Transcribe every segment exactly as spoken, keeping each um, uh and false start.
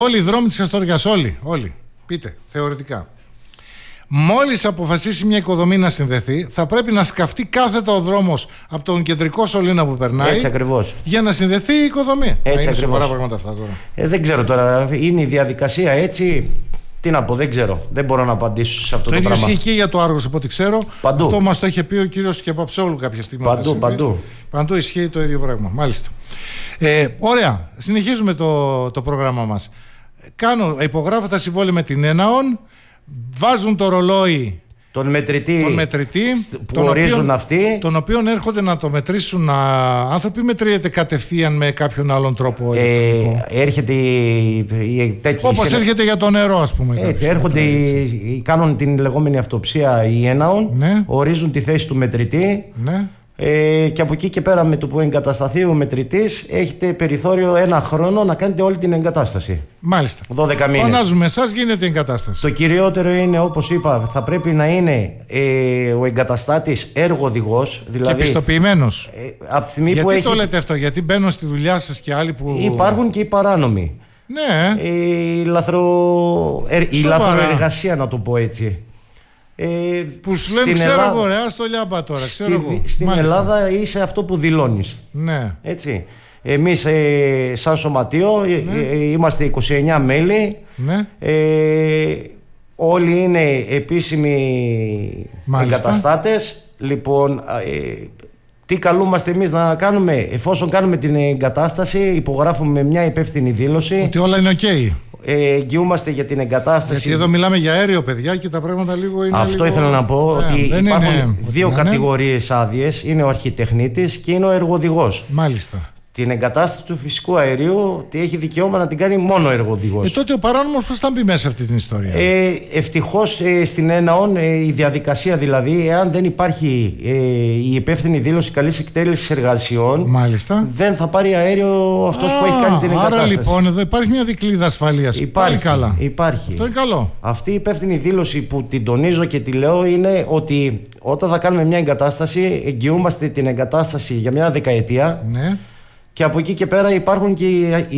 Όλοι οι δρόμοι της Χαστοριάς, όλοι, όλοι, πείτε, θεωρητικά. Μόλις αποφασίσει μια οικοδομή να συνδεθεί, θα πρέπει να σκαφτεί κάθετα ο δρόμος από τον κεντρικό σωλήνα που περνάει. Έτσι ακριβώς. Για να συνδεθεί η οικοδομή. Έτσι είναι ακριβώς. πράγματα αυτά τώρα. Ε, δεν ξέρω τώρα, είναι η διαδικασία έτσι. Τι να πω, δεν ξέρω. Δεν μπορώ να απαντήσω σε αυτό το, το πράγμα. Το ίδιο ισχύει και για το Άργος, από ό,τι ξέρω. Παντού. Αυτό μας το είχε πει ο κύριος Κεπαψόλου κάποια στιγμή. Παντού, παντού. Παντού ισχύει το ίδιο πράγμα. Μάλιστα. Ε, ωραία. Συνεχίζουμε το, το πρόγραμμα μας. Κάνω, υπογράφω τα συμβόλαια με την Έναον. Βάζουν το ρολόι. Τον μετρητή, τον μετρητή που τον ορίζουν οποίον, αυτοί. Τον οποίον έρχονται να το μετρήσουν α, άνθρωποι, μετριέται κατευθείαν με κάποιον άλλον τρόπο. Ε, έρχεται η, η τέτοια. Όπως συνε... έρχεται για το νερό, ας πούμε. Έτσι, έρχονται, οι, κάνουν την λεγόμενη αυτοψία η Έναον, ναι. Ορίζουν τη θέση του μετρητή. Ναι. Ε, και από εκεί και πέρα, με το που εγκατασταθεί ο μετρητής, έχετε περιθώριο ένα χρόνο να κάνετε όλη την εγκατάσταση. Μάλιστα. δώδεκα μήνες. Φωνάζουμε εσάς, γίνεται η εγκατάσταση. Το κυριότερο είναι, όπως είπα, θα πρέπει να είναι ε, ο εγκαταστάτης έργο-οδηγός. Δηλαδή, και πιστοποιημένος. Ε, από τη στιγμή γιατί που το έχει... λέτε αυτό, γιατί μπαίνουν στη δουλειά σας και άλλοι που. Υπάρχουν και οι παράνομοι. Ναι. Η, λαθρο... ε, η λαθροεργασία, να το πω έτσι. Ε, που σου λένε, ξέρω Ελλάδα... εγώ, ρε, άστο λιάμπα τώρα, ξέρω στη, εγώ. Στην Μάλιστα. Ελλάδα είσαι αυτό που δηλώνεις. Ναι. Έτσι. Εμείς ε, σαν σωματείο ναι. ε, είμαστε είκοσι εννέα μέλη. Ναι. Ε, όλοι είναι επίσημοι Μάλιστα. εγκαταστάτες. Λοιπόν, ε, τι καλούμαστε εμείς να κάνουμε? Εφόσον κάνουμε την εγκατάσταση, υπογράφουμε μια υπεύθυνη δήλωση ότι όλα είναι ok. Ε, εγγυούμαστε για την εγκατάσταση. Γιατί εδώ μιλάμε για αέριο, παιδιά, και τα πράγματα λίγο είναι. Αυτό λίγο... ήθελα να πω, ε, ότι υπάρχουν είναι... δύο είναι... κατηγορίες άδειες. Είναι ο αρχιτεχνίτης και είναι ο εργοδηγός. Μάλιστα. Την εγκατάσταση του φυσικού αερίου τι έχει δικαίωμα να την κάνει μόνο ο εργοδηγός. Ε, τότε ο παράνομος πώς θα μπει μέσα σε αυτή την ιστορία? Ε, ευτυχώς ε, στην Έναον ε, η διαδικασία, δηλαδή, εάν δεν υπάρχει ε, η υπεύθυνη δήλωση καλής εκτέλεσης εργασιών, μάλιστα, δεν θα πάρει αέριο αυτός Α, που έχει κάνει την εγκατάσταση. Άρα λοιπόν εδώ υπάρχει μια δικλείδα ασφαλείας. Υπάρχει, καλά. υπάρχει. Αυτό είναι καλό. Αυτή η υπεύθυνη δήλωση που την τονίζω και τη λέω είναι ότι όταν θα κάνουμε μια εγκατάσταση, εγγυούμαστε την εγκατάσταση για μια δεκαετία. Ναι. Και από εκεί και πέρα υπάρχουν και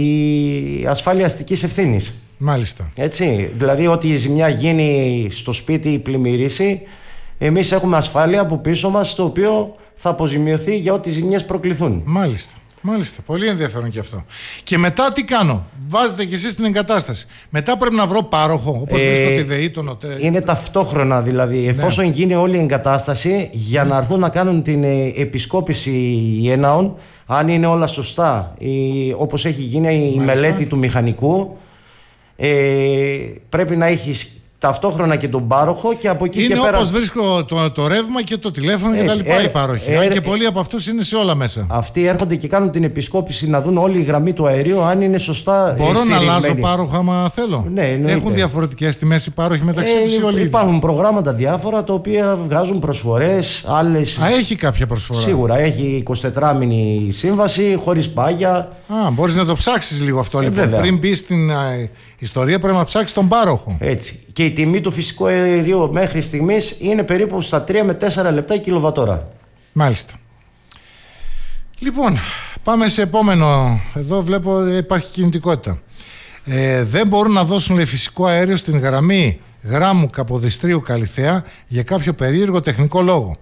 η ασφάλεια αστικής ευθύνης. Μάλιστα. Έτσι, δηλαδή ότι η ζημιά γίνει στο σπίτι ή πλημμυρίσει, εμείς έχουμε ασφάλεια από πίσω μας, το οποίο θα αποζημιωθεί για ό,τι ζημιές προκληθούν. Μάλιστα. Μάλιστα. Πολύ ενδιαφέρον και αυτό. Και μετά τι κάνω? Βάζετε κι εσείς την εγκατάσταση. Μετά πρέπει να βρω πάροχο, όπως ε, βρίσκω τη ΔΕΗ, τον ΟΤΕ. Είναι ταυτόχρονα, δηλαδή. Εφόσον ναι. γίνει όλη η εγκατάσταση, για να έρθουν να κάνουν την ε, επισκόπηση η Έναον, αν είναι όλα σωστά, η, όπως έχει γίνει η Μάλιστα. μελέτη του μηχανικού, ε, πρέπει να έχεις ταυτόχρονα και τον πάροχο και από εκεί είναι και πέρα. Είναι όπως βρίσκω το, το ρεύμα και το τηλέφωνο και τα λοιπά οι πάροχοι. Ε, και πολλοί από αυτούς είναι σε όλα μέσα. Αυτοί έρχονται και κάνουν την επισκόπηση να δουν όλη η γραμμή του αερίου αν είναι σωστά. Μπορώ στηριγμένη. να αλλάζω πάροχο άμα θέλω? Ναι, εννοείται. Έχουν διαφορετικές τιμές οι πάροχοι μεταξύ ε, τους ή όλοι? Υπάρχουν προγράμματα διάφορα τα οποία βγάζουν προσφορές. Άλλες... Α, έχει κάποια προσφορά? Σίγουρα. Έχει εικοσιτετράμηνη σύμβαση, χωρίς πάγια. Α, μπορείς να το ψάξεις λίγο αυτό ε, λοιπόν. Βέβαια. Πριν μπει στην α, ιστορία πρέπει να ψάξεις τον πάροχο. Έτσι. Και η τιμή του φυσικού αερίου μέχρι στιγμής είναι περίπου στα τρία με τέσσερα λεπτά η κιλοβατόρα. Μάλιστα. Λοιπόν, πάμε σε επόμενο. Εδώ βλέπω υπάρχει κινητικότητα. Ε, δεν μπορούν να δώσουν λέει, φυσικό αέριο στην γραμμή Γράμμου Καποδιστρίου Καλιθέα για κάποιο περίεργο τεχνικό λόγο.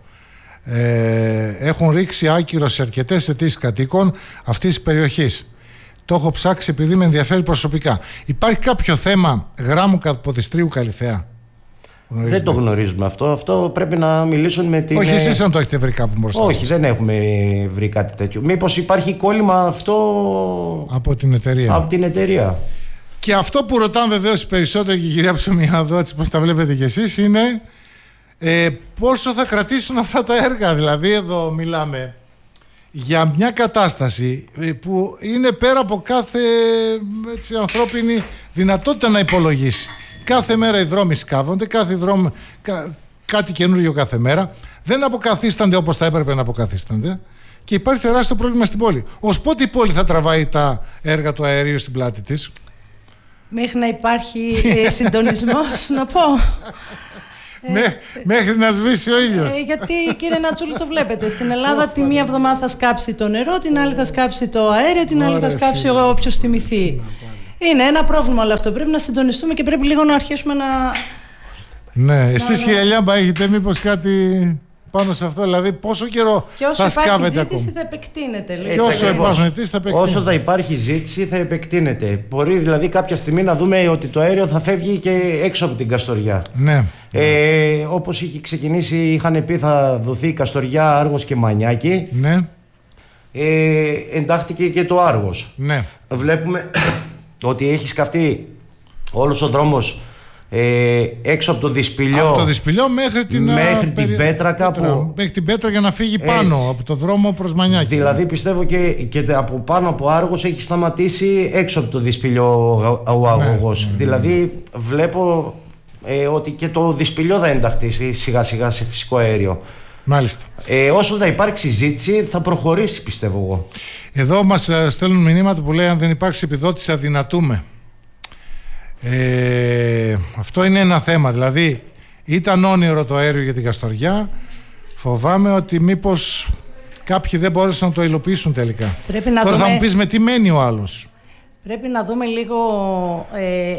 Ε, έχουν ρίξει άκυρο σε αρκετές αιτήσεις κατοίκων αυτής της περιοχής. Το έχω ψάξει επειδή με ενδιαφέρει προσωπικά. Υπάρχει κάποιο θέμα Γράμμου Καποδιστρίου Καλιθέα? Γνωρίζετε? Δεν το γνωρίζουμε αυτό. Αυτό πρέπει να μιλήσουν με την. Όχι, εσείς αν το έχετε βρει κάπου μπροστά. Όχι, δεν έχουμε βρει κάτι τέτοιο. Μήπως υπάρχει κόλλημα αυτό από την εταιρεία. Από την εταιρεία. Και αυτό που ρωτάνε βεβαίως οι περισσότεροι και η κυρία Ψωμιάδου, έτσι πώς τα βλέπετε κι εσείς, είναι ε, πόσο θα κρατήσουν αυτά τα έργα. Δηλαδή εδώ μιλάμε για μια κατάσταση που είναι πέρα από κάθε έτσι, ανθρώπινη δυνατότητα να υπολογίσει. Κάθε μέρα οι δρόμοι σκάβονται, κάθε δρόμο, κα, κάτι καινούργιο κάθε μέρα. Δεν αποκαθίστανται όπως θα έπρεπε να αποκαθίστανται. Και υπάρχει τεράστιο πρόβλημα στην πόλη. Ως πότε η πόλη θα τραβάει τα έργα του αερίου στην πλάτη της? Μέχρι να υπάρχει ε, συντονισμός, να πω. Μέ, ε, μέχρι να σβήσει ο ήλιος. Ε, γιατί κύριε Νατσούλη το βλέπετε. Στην Ελλάδα τη μία εβδομάδα θα σκάψει το νερό, την άλλη θα σκάψει το αέριο, την άλλη θα σκάψει όποιος θυμηθεί. Είναι ένα πρόβλημα όλο αυτό. Πρέπει να συντονιστούμε και πρέπει λίγο να αρχίσουμε να. Ναι, εσείς κύριε Λιάμπα έχετε μήπως κάτι πάνω σε αυτό, δηλαδή πόσο καιρό θα σκάβετε ακόμα? Και όσο υπάρχει ζήτηση θα επεκτείνεται. Και όσο υπάρχουν αιτήσεις θα επεκτείνεται. Όσο θα υπάρχει ζήτηση θα επεκτείνεται. Μπορεί δηλαδή κάποια στιγμή να δούμε ότι το αέριο θα φεύγει και έξω από την Καστοριά. Ναι. Ε, όπως είχε ξεκινήσει, είχαν πει θα δοθεί η Καστοριά, Άργος και Μανιάκη. Ναι. Ε, εντάχθηκε και το Άργος. Ναι. Βλέπουμε ότι έχει σκαφτεί όλος ο δρόμος ε, έξω από το Δυσπηλιό. Από το Δυσπηλιό μέχρι την, μέχρι α, την περι... Πέτρα κάπου. Πέτρα, μέχρι την Πέτρα για να φύγει έτσι πάνω από το δρόμο προς Μανιάκη. Δηλαδή πιστεύω και, και από πάνω από Άργος έχει σταματήσει έξω από το Δυσπηλιό ο αγωγός. Ναι, ναι, δηλαδή ναι. βλέπω ε, ότι και το Δυσπηλιό θα ενταχθεί σιγά σιγά σε φυσικό αέριο. Μάλιστα. Ε, όσο θα υπάρξει ζήτηση θα προχωρήσει, πιστεύω εγώ. Εδώ μας στέλνουν μηνύματα που λέει αν δεν υπάρξει επιδότηση αδυνατούμε. Ε, αυτό είναι ένα θέμα. Δηλαδή ήταν όνειρο το αέριο για την Καστοριά. Φοβάμαι ότι μήπως κάποιοι δεν μπόρεσαν να το υλοποιήσουν τελικά. Πρέπει να Τώρα δούμε... θα μου πεις με τι μένει ο άλλος. Πρέπει να δούμε λίγο... Ε...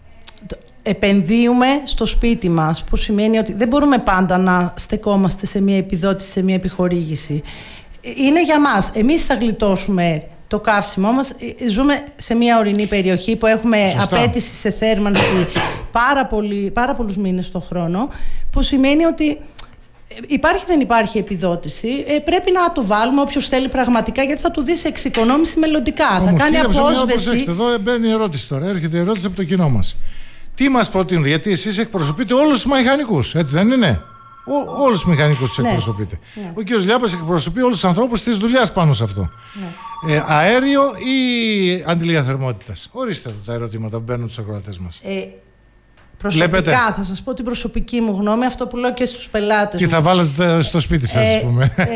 Επενδύουμε στο σπίτι μας, που σημαίνει ότι δεν μπορούμε πάντα να στεκόμαστε σε μια επιδότηση, σε μια επιχορήγηση. Είναι για μας. Εμείς θα γλιτώσουμε το καύσιμό μας. Ζούμε σε μια ορεινή περιοχή που έχουμε Σωστά. απέτηση σε θέρμανση πάρα, πολύ, πάρα πολλούς μήνες το χρόνο, που σημαίνει ότι υπάρχει δεν υπάρχει επιδότηση, ε, πρέπει να το βάλουμε όποιος θέλει πραγματικά, γιατί θα του δει σε εξοικονόμηση μελλοντικά. Όμως, θα κάνει απόσβεση. Εδώ μπαίνει η ερώτηση τώρα. Έρχεται η ερώτηση από το κοινό μας. Τι μας προτείνουν, γιατί εσείς εκπροσωπείτε όλους τους μηχανικούς, έτσι δεν είναι? Ό, όλους τους μηχανικούς τους ναι. εκπροσωπείτε. Ναι. Ο κ. Λιάμπας εκπροσωπεί όλους τους ανθρώπους της δουλειάς πάνω σε αυτό. Ναι. Ε, αέριο ή αντιλία θερμότητας? Ορίστε τα ερωτήματα που μπαίνουν στους ακροατές μας. Ε, προσωπικά, Βλέπετε. θα σας πω την προσωπική μου γνώμη, αυτό που λέω και στους πελάτες. Τι μου. θα βάλετε στο σπίτι σας, ε, ας πούμε. Ε,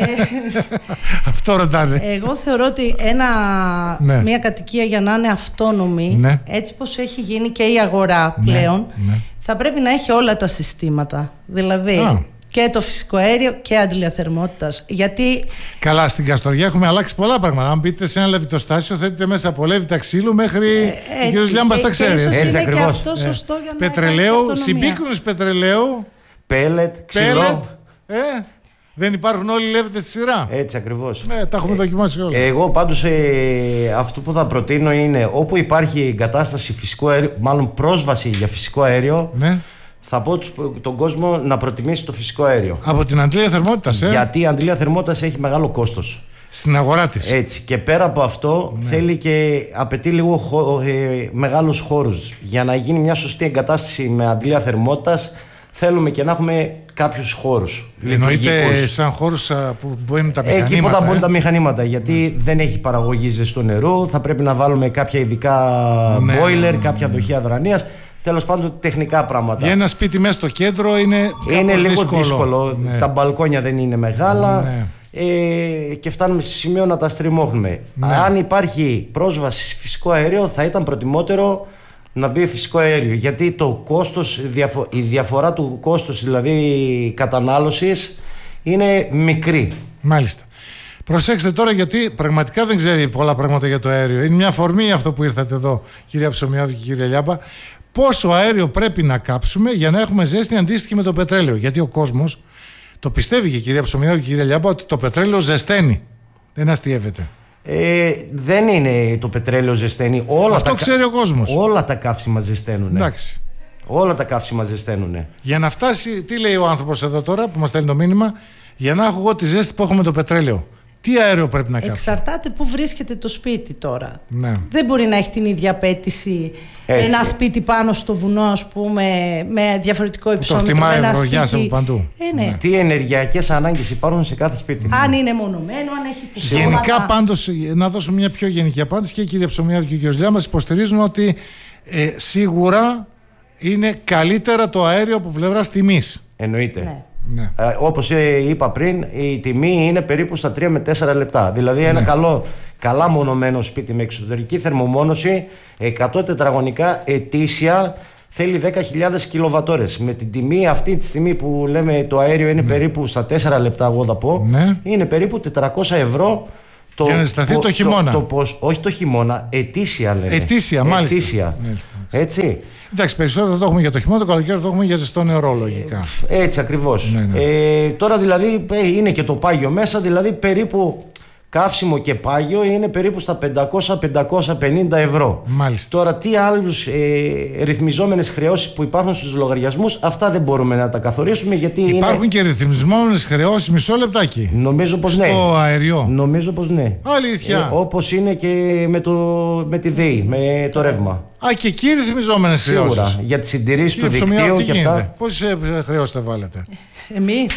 αυτό ρωτάνε. Εγώ θεωρώ ότι ένα, ναι. μια κατοικία για να είναι αυτόνομη, ναι. έτσι πως έχει γίνει και η αγορά πλέον, ναι. Ναι. θα πρέπει να έχει όλα τα συστήματα. Δηλαδή Α. και το φυσικό αέριο και αντιλία θερμότητας. Γιατί... Καλά, στην Καστοριά έχουμε αλλάξει πολλά πράγματα. Αν μπείτε σε ένα λεβιτοστάσιο, θέτετε μέσα από λέβητα ξύλου μέχρι. Ε, ο κ. Λιάμπας τα ξέρει. Και έτσι είναι ακριβώς. Και αυτό σωστό ε. για να πετρελαίου, συμπίκρονες πετρελαίου. Πέλετ, ξυλό. Πέλετ, ε, δεν υπάρχουν όλοι οι λέβητες στη σειρά. Έτσι ακριβώς. Ναι, τα έχουμε ε, δοκιμάσει όλα. Εγώ πάντως ε, αυτό που θα προτείνω είναι όπου υπάρχει εγκατάσταση φυσικού αέριου, μάλλον πρόσβαση για φυσικό αέριο. Ναι. Θα πω τον κόσμο να προτιμήσει το φυσικό αέριο. Από την αντλία θερμότητας, ε. Γιατί η αντλία θερμότητας έχει μεγάλο κόστος. Στην αγορά της. Έτσι. Και πέρα από αυτό, ναι. θέλει και απαιτεί λίγο χω, ε, μεγάλους χώρους. Για να γίνει μια σωστή εγκατάσταση με αντλία θερμότητας, θέλουμε και να έχουμε κάποιους χώρους. Εννοείται σαν χώρους που μπαίνουν τα μηχανήματα. Εκεί που θα μπουν ε? τα μηχανήματα. Γιατί ναι. δεν έχει παραγωγή ζεστού νερού. Θα πρέπει να βάλουμε κάποια ειδικά ναι, boiler, ναι, ναι, κάποια ναι. δοχεία αδρανείας. Τέλος πάντων, τεχνικά πράγματα. Για ένα σπίτι μέσα στο κέντρο είναι, είναι λίγο δύσκολο. δύσκολο. Ναι. Τα μπαλκόνια δεν είναι μεγάλα. Ναι. Ε, και φτάνουμε σε σημείο να τα στριμώχνουμε. Ναι. Αν υπάρχει πρόσβαση σε φυσικό αέριο, θα ήταν προτιμότερο να μπει φυσικό αέριο. Γιατί το κόστος, η διαφορά του κόστος, δηλαδή κατανάλωσης, είναι μικρή. Μάλιστα. Προσέξτε τώρα, γιατί πραγματικά δεν ξέρει πολλά πράγματα για το αέριο. Είναι μια αφορμή αυτό που ήρθατε εδώ, κυρία Ψωμιάδου και κύριε Λιάμπα. Πόσο αέριο πρέπει να κάψουμε για να έχουμε ζέστη αντίστοιχη με το πετρέλαιο? Γιατί ο κόσμος το πιστεύει, και η κυρία Ψωμιάδου και η κυρία Λιάμπα, ότι το πετρέλαιο ζεσταίνει. Δεν αστειεύεται. Ε, δεν είναι το πετρέλαιο ζεσταίνει. Όλα αυτό τα, ξέρει ο κόσμος. Όλα τα καύσιμα ζεσταίνουν. Εντάξει. Όλα τα καύσιμα ζεσταίνουν. Για να φτάσει, τι λέει ο άνθρωπος εδώ τώρα που μας στέλνει το μήνυμα, για να έχω εγώ τη ζέστη που έχω με το πετρέλαιο, τι αέριο πρέπει να κάψω? Εξαρτάται που βρίσκεται το σπίτι τώρα. Ναι. Δεν μπορεί να έχει την ίδια απέτηση έτσι. Ένα σπίτι πάνω στο βουνό, ας πούμε, με διαφορετικό υψόμετρο. Το χτυμάει βρογιάς από παντού. Ε, ναι. Ναι. Τι ενεργειακές ανάγκες υπάρχουν σε κάθε σπίτι. Αν είναι μονομένο, αν έχει κουφώματα. Γενικά, πάντως, να δώσω μια πιο γενική απάντηση, και η κυρία Ψωμιάδου και ο κ. Λιάμπας υποστηρίζουν ότι ε, σίγουρα είναι καλύτερα το αέριο από πλευράς τιμής. Εννοείται. Ναι. Ναι. Ε, όπως ε, είπα πριν, η τιμή είναι περίπου στα τρία με τέσσερα λεπτά. Δηλαδή ένα ναι. καλό, καλά μονωμένο σπίτι με εξωτερική θερμομόνωση, εκατό τετραγωνικά ετήσια, θέλει δέκα χιλιάδες κιλοβατόρες. Με την τιμή αυτή τη στιγμή που λέμε το αέριο είναι ναι. περίπου στα τέσσερα λεπτά, εγώ θα πω, ναι. είναι περίπου τετρακόσια ευρώ Το, για να ζεσταθεί το χειμώνα. Το, το πώς, όχι το χειμώνα, ετήσια λένε. Ετήσια, μάλιστα. Ετήσια. Έτσι. Εντάξει, περισσότερο το έχουμε για το χειμώνα, το καλοκαίρι το έχουμε για ζεστό νερό, λογικά. Έτσι ακριβώς. Ναι, ναι. Ε, τώρα δηλαδή είναι και το πάγιο μέσα, δηλαδή περίπου καύσιμο και πάγιο είναι περίπου στα πεντακόσια με πεντακόσια πενήντα ευρώ. Μάλιστα. Τώρα τι άλλους ε, ρυθμιζόμενες χρεώσεις που υπάρχουν στους λογαριασμούς, αυτά δεν μπορούμε να τα καθορίσουμε γιατί υπάρχουν είναι... και ρυθμιζόμενες χρεώσεις, μισό λεπτάκι. Νομίζω πως ναι. Στο αέριο. Νομίζω πως ναι. Αλήθεια. Ε, όπως είναι και με, το, με τη ΔΕΗ, με το ρεύμα. Α, και εκεί ρυθμιζόμενες χρεώσεις. Σίγουρα. Για τις συντηρήσεις του Ψωμιά, δικτύου τι και γίνεται? αυτά. Πόσες χρεώσεις θα βάλετε? Εμείς.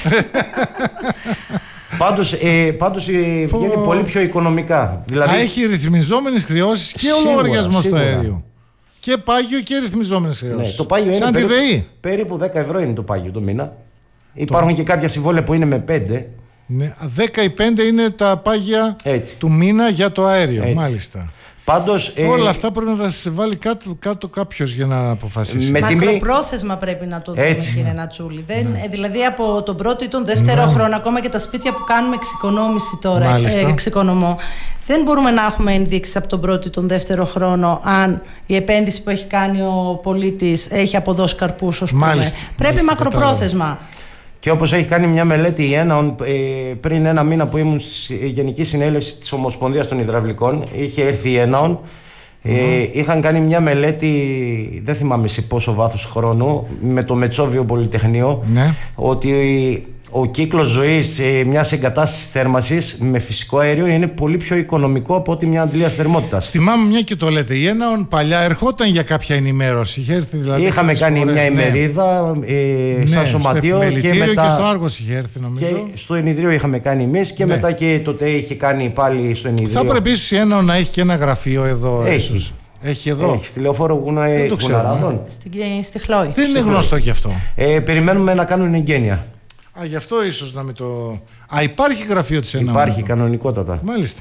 Πάντως, ε, πάντως ε, βγαίνει Φω... πολύ πιο οικονομικά. Δηλαδή... Α, έχει ρυθμιζόμενες χρεώσεις και ο λογαριασμός στο αέριο. Και πάγιο και ρυθμιζόμενες χρεώσεις. Ναι, το πάγιο σαν είναι τη περίπου, ΔΕΗ. Περίπου δέκα ευρώ είναι το πάγιο το μήνα. Υπάρχουν το... και κάποια συμβόλαια που είναι με πέντε. Ναι, δέκα ή πέντε είναι τα πάγια Έτσι. του μήνα για το αέριο. Έτσι. Μάλιστα. Πάντως, όλα ε... αυτά πρέπει να τα σε βάλει κάτω, κάτω κάποιος για να αποφασίσει. Με μακροπρόθεσμα πρέπει να το δούμε, κύριε Νατσούλη. Δεν, ναι. Δηλαδή από τον πρώτο ή τον δεύτερο ναι. χρόνο, ακόμα και τα σπίτια που κάνουμε εξοικονόμηση τώρα, ε, εξοικονομώ, δεν μπορούμε να έχουμε ενδείξεις από τον πρώτο ή τον δεύτερο χρόνο αν η επένδυση που έχει κάνει ο πολίτης έχει αποδώσει καρπούς, ως πούμε. Μάλιστα. Πρέπει Μάλιστα, μακροπρόθεσμα. κατάλαβα. Και όπως έχει κάνει μια μελέτη η Έναον ε, πριν ένα μήνα που ήμουν στη Γενική Συνέλευση της Ομοσπονδίας των Υδραυλικών, είχε έρθει η Έναον, mm-hmm. ε, είχαν κάνει μια μελέτη, δεν θυμάμαι σε πόσο βάθος χρόνου, με το Μετσόβιο Πολυτεχνείο, mm-hmm. ότι ο κύκλος ζωής ε, μιας εγκατάστασης θέρμανσης με φυσικό αέριο είναι πολύ πιο οικονομικό από ότι μια αντλίας θερμότητας. Θυμάμαι μια και το λέτε. Η Έναον παλιά ερχόταν για κάποια ενημέρωση. Είχε έρθει δηλαδή. Είχαμε κάνει φορές, μια ημερίδα ναι. ε, σαν ναι, σωματείο στο και μετά. Και στο Άργος είχε έρθει, νομίζω. Και στο ενιδρίο είχαμε κάνει εμείς και ναι. μετά και τότε είχε κάνει πάλι στο ενιδρίο. Θα πρέπει ίσως η Έναον να έχει και ένα γραφείο εδώ. Έχει. Ίσως. Έχει εδώ. Έχει στη Λεωφόρο Γουναράδων. Στη, στη Χλόη. Δεν είναι γνωστό κι αυτό. Ε, περιμένουμε να κάνουν εγγένεια. Α, γι' αυτό ίσως να μην το... Α, υπάρχει γραφείο της Έναον. Υπάρχει κανονικότατα. Μάλιστα.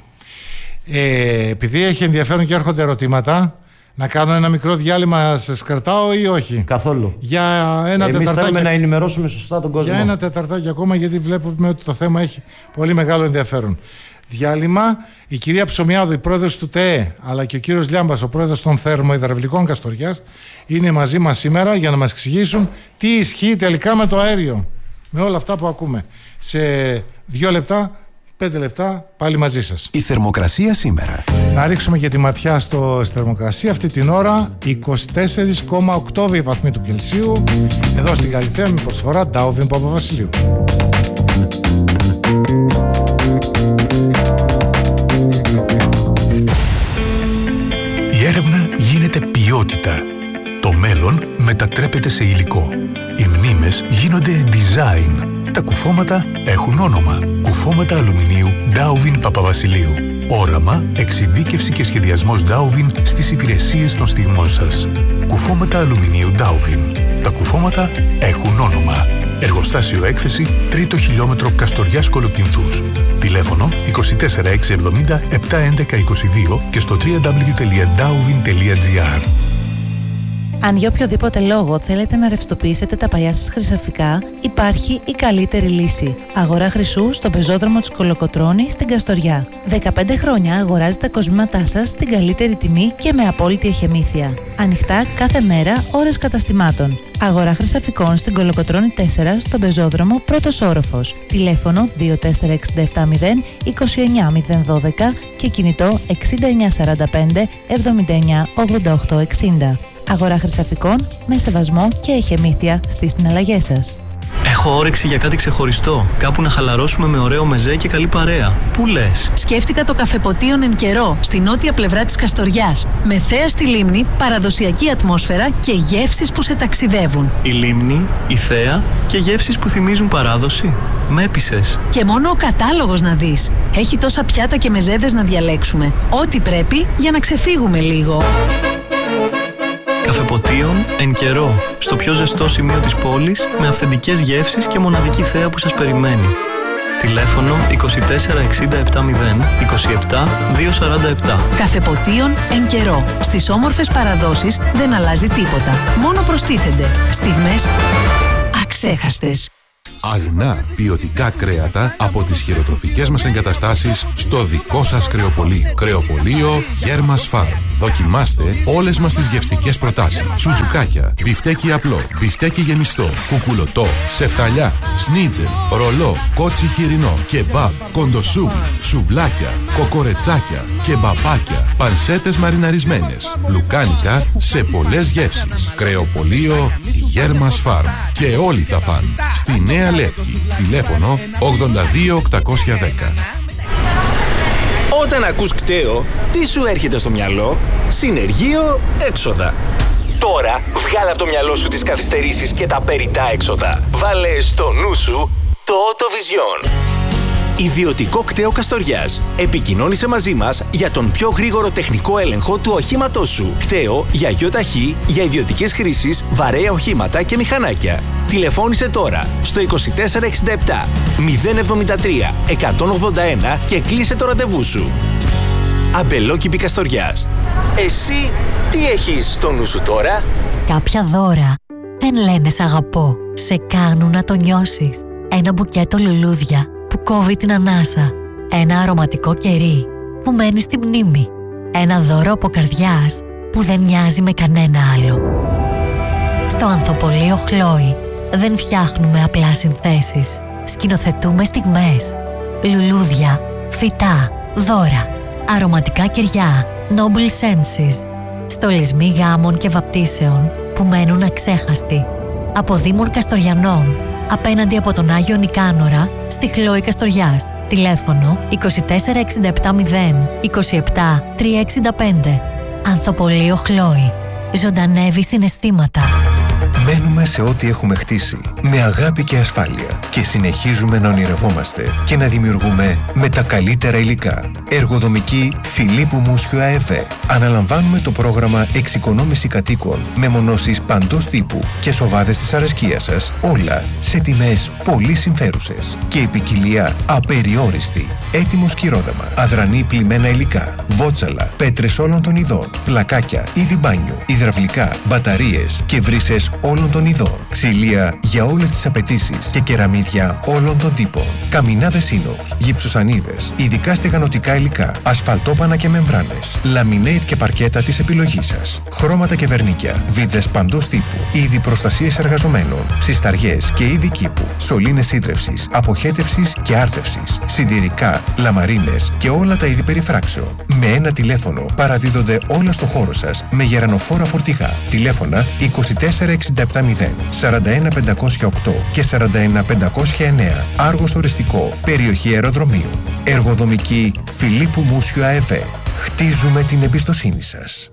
Ε, επειδή έχει ενδιαφέρον και έρχονται ερωτήματα, να κάνω ένα μικρό διάλειμμα, σας κρατάω ή όχι? Καθόλου. Για ένα Εμείς τεταρτάκι. θέλουμε να ενημερώσουμε σωστά τον κόσμο. Για ένα τεταρτάκι ακόμα, γιατί βλέπουμε ότι το θέμα έχει πολύ μεγάλο ενδιαφέρον. Διάλειμμα. Η κυρία Ψωμιάδου, η πρόεδρος του ΤΕΕ, αλλά και ο κύριος Λιάμπας, ο πρόεδρος των Θερμοϊδραυλικών Καστοριάς, είναι μαζί μας σήμερα για να μας εξηγήσουν τι ισχύει τελικά με το αέριο. Με όλα αυτά που ακούμε. Σε δύο λεπτά, πέντε λεπτά, πάλι μαζί σας. Η θερμοκρασία σήμερα. Να ρίξουμε και τη ματιά στο, στη θερμοκρασία. Αυτή την ώρα είκοσι τέσσερα κόμμα οκτώ βαθμοί του Κελσίου. Εδώ στην Καλυθέα με προσφορά Ντάουβιν Παπαβασιλείου. Η έρευνα γίνεται ποιότητα. Το μέλλον μετατρέπεται σε υλικό. Οι μνήμες γίνονται design. Τα κουφώματα έχουν όνομα. Κουφώματα αλουμινίου Ντάουβιν Παπαβασιλείου. Όραμα, εξειδίκευση και σχεδιασμός Ντάουβιν στις υπηρεσίες των στιγμών σας. Κουφώματα αλουμινίου Ντάουβιν. Τα κουφώματα έχουν όνομα. Εργοστάσιο έκθεση, τρίτο χιλιόμετρο Καστοριάς Κολοκυνθούς. Τηλέφωνο είκοσι τέσσερα εξακόσια εβδομήντα επτακόσια έντεκα είκοσι δύο και στο double-u double-u double-u τελεία ντάουβιν τελεία τζι άρ. Αν για οποιοδήποτε λόγο θέλετε να ρευστοποιήσετε τα παλιά σας χρυσαφικά, υπάρχει η καλύτερη λύση. Αγορά χρυσού στον πεζόδρομο της Κολοκοτρώνη στην Καστοριά. δεκαπέντε χρόνια αγοράζετε τα κοσμήματά σας στην καλύτερη τιμή και με απόλυτη εχεμήθεια. Ανοιχτά κάθε μέρα, ώρες καταστημάτων. Αγορά χρυσαφικών στην Κολοκοτρώνη τέσσερα στον πεζόδρομο πρώτος όροφος. Τηλέφωνο δύο τέσσερα έξι επτά μηδέν είκοσι εννιά μηδέν δώδεκα και κινητό εξήντα εννιά σαράντα πέντε εβδομήντα εννιά ογδόντα οκτώ εξήντα. Αγορά χρυσαφικών με σεβασμό και εχεμήθεια στις συναλλαγές σας. Έχω όρεξη για κάτι ξεχωριστό. Κάπου να χαλαρώσουμε με ωραίο μεζέ και καλή παρέα. Πού λες? Σκέφτηκα το καφεποτίον Εν Καιρό, στη νότια πλευρά της Καστοριάς. Με θέα στη λίμνη, παραδοσιακή ατμόσφαιρα και γεύσεις που σε ταξιδεύουν. Η λίμνη, η θέα και γεύσεις που θυμίζουν παράδοση. Με έπεισες. Και μόνο ο κατάλογος να δεις. Έχει τόσα πιάτα και μεζέδες να διαλέξουμε. Ό,τι πρέπει για να ξεφύγουμε λίγο. Καφεποτίον Εν Καιρό, στο πιο ζεστό σημείο της πόλης, με αυθεντικές γεύσεις και μοναδική θέα που σας περιμένει. Τηλέφωνο είκοσι τέσσερα εξήντα επτά μηδέν είκοσι επτά διακόσια σαράντα επτά. Καφεποτίον Εν Καιρό. Στις όμορφες παραδόσεις δεν αλλάζει τίποτα. Μόνο προστίθενται στιγμές αξέχαστες. Αγνά ποιοτικά κρέατα από τις χειροτροφικές μας εγκαταστάσεις στο δικό σας κρεοπωλείο. Κρεοπωλείο Γέρμας Φαρμ. Δοκιμάστε όλες μας τις γευστικές προτάσεις. Σουτζουκάκια, μπιφτέκι απλό, μπιφτέκι γεμιστό, κουκουλωτό, σεφταλιά, σνίτζελ, ρολό, κότσι χοιρινό, κεμπάπ, κοντοσούβλι, σουβλάκια, κοκορετσάκια, κεμπαπάκια, πανσέτες μαριναρισμένες, λουκάνικα σε πολλές γεύσεις. Κρεοπωλείο Γέρμας Φαρμ. Και όλοι θα φαν. Στη Νέα Λεύκη. Τηλέφωνο ογδόντα δύο οκτακόσια δέκα. Όταν ακούς κταίο, τι σου έρχεται στο μυαλό? Συνεργείο έξοδα. Τώρα βγάλε από το μυαλό σου τις καθυστερήσεις και τα περιτά έξοδα. Βάλε στο νου σου το Autovision. Ιδιωτικό κταίο Καστοριάς. Επικοινώνησε μαζί μας για τον πιο γρήγορο τεχνικό έλεγχο του οχήματός σου. Κταίο για γιοταχή, για ιδιωτικές χρήσεις, βαρέα οχήματα και μηχανάκια. Τηλεφώνησε τώρα στο είκοσι τέσσερα εξήντα επτά μηδέν εβδομήντα τρία εκατόν ογδόντα ένα και κλείσε το ραντεβού σου. Αμπελόκηπη Καστοριάς. Εσύ τι έχεις στο νου σου τώρα? Κάποια δώρα δεν λένε σ' αγαπώ, σε κάνουν να το νιώσεις. Ένα μπουκέτο λουλούδια που κόβει την ανάσα. Ένα αρωματικό κερί που μένει στη μνήμη. Ένα δώρο από καρδιάς που δεν μοιάζει με κανένα άλλο. Στο ανθοπωλείο Χλόι δεν φτιάχνουμε απλά συνθέσεις. Σκηνοθετούμε στιγμές. Λουλούδια, φυτά, δώρα, αρωματικά κεριά, Noble Senses. Στολισμοί γάμων και βαπτίσεων που μένουν αξέχαστοι. Από Δήμων Καστοριανών, απέναντι από τον Άγιο Νικάνορα, στη Χλόη Καστοριάς. Τηλέφωνο είκοσι τέσσερα εξήντα επτά μηδέν είκοσι επτά τριακόσια εξήντα πέντε. Ανθοπωλείο Χλόη. Ζωντανεύει συναισθήματα. Μένουμε σε ό,τι έχουμε χτίσει, με αγάπη και ασφάλεια και συνεχίζουμε να ονειρευόμαστε και να δημιουργούμε με τα καλύτερα υλικά. Εργοδομική Φιλίππου Μούσιου ΑΕΦΕ. Αναλαμβάνουμε το πρόγραμμα εξοικονόμηση κατοίκων με μονώσεις παντός τύπου και σοβάδες της αρεσκίας σας, όλα σε τιμές πολύ συμφέρουσες και η ποικιλία απεριόριστη. Έτοιμο σκυρόδεμα, αδρανή πλημμένα υλικά, βότσαλα, πέτρες όλων των ειδών, πλακάκια, είδη μπάνιου, υδραυλικά, μπαταρίες και βρύσες όλων των ειδών, ξυλία για όλες τις απαιτήσεις και κεραμίδια όλων των τύπων, καμινάδες ίνοξ, γυψοσανίδες, ειδικά στεγανοτικά υλικά, ασφαλτόπανα και μεμβράνες, λαμινέιτ και παρκέτα της επιλογής σας, χρώματα και βερνίκια, βίδες παντός τύπου, είδη προστασίας εργαζομένων, ψισταριές και είδη κήπου, σωλήνες ίδρευσης, αποχέτευσης και άρτευσης, συντηρικά, λαμαρίνες και όλα τα είδη περιφράξεων. Με ένα τηλέφωνο παραδίδονται όλα στο χώρο σας με γερανοφόρα φορτηγά. Τηλέφωνα είκοσι τέσσερα εξήντα επτά μηδέν σαράντα ένα πεντακόσια οκτώ και σαράντα ένα πεντακόσια εννέα. Άργος οριστικό, περιοχή αεροδρομίου. Εργοδομική Φιλίππου Μούσιου ΑΕΒ. Χτίζουμε την εμπιστοσύνη σας.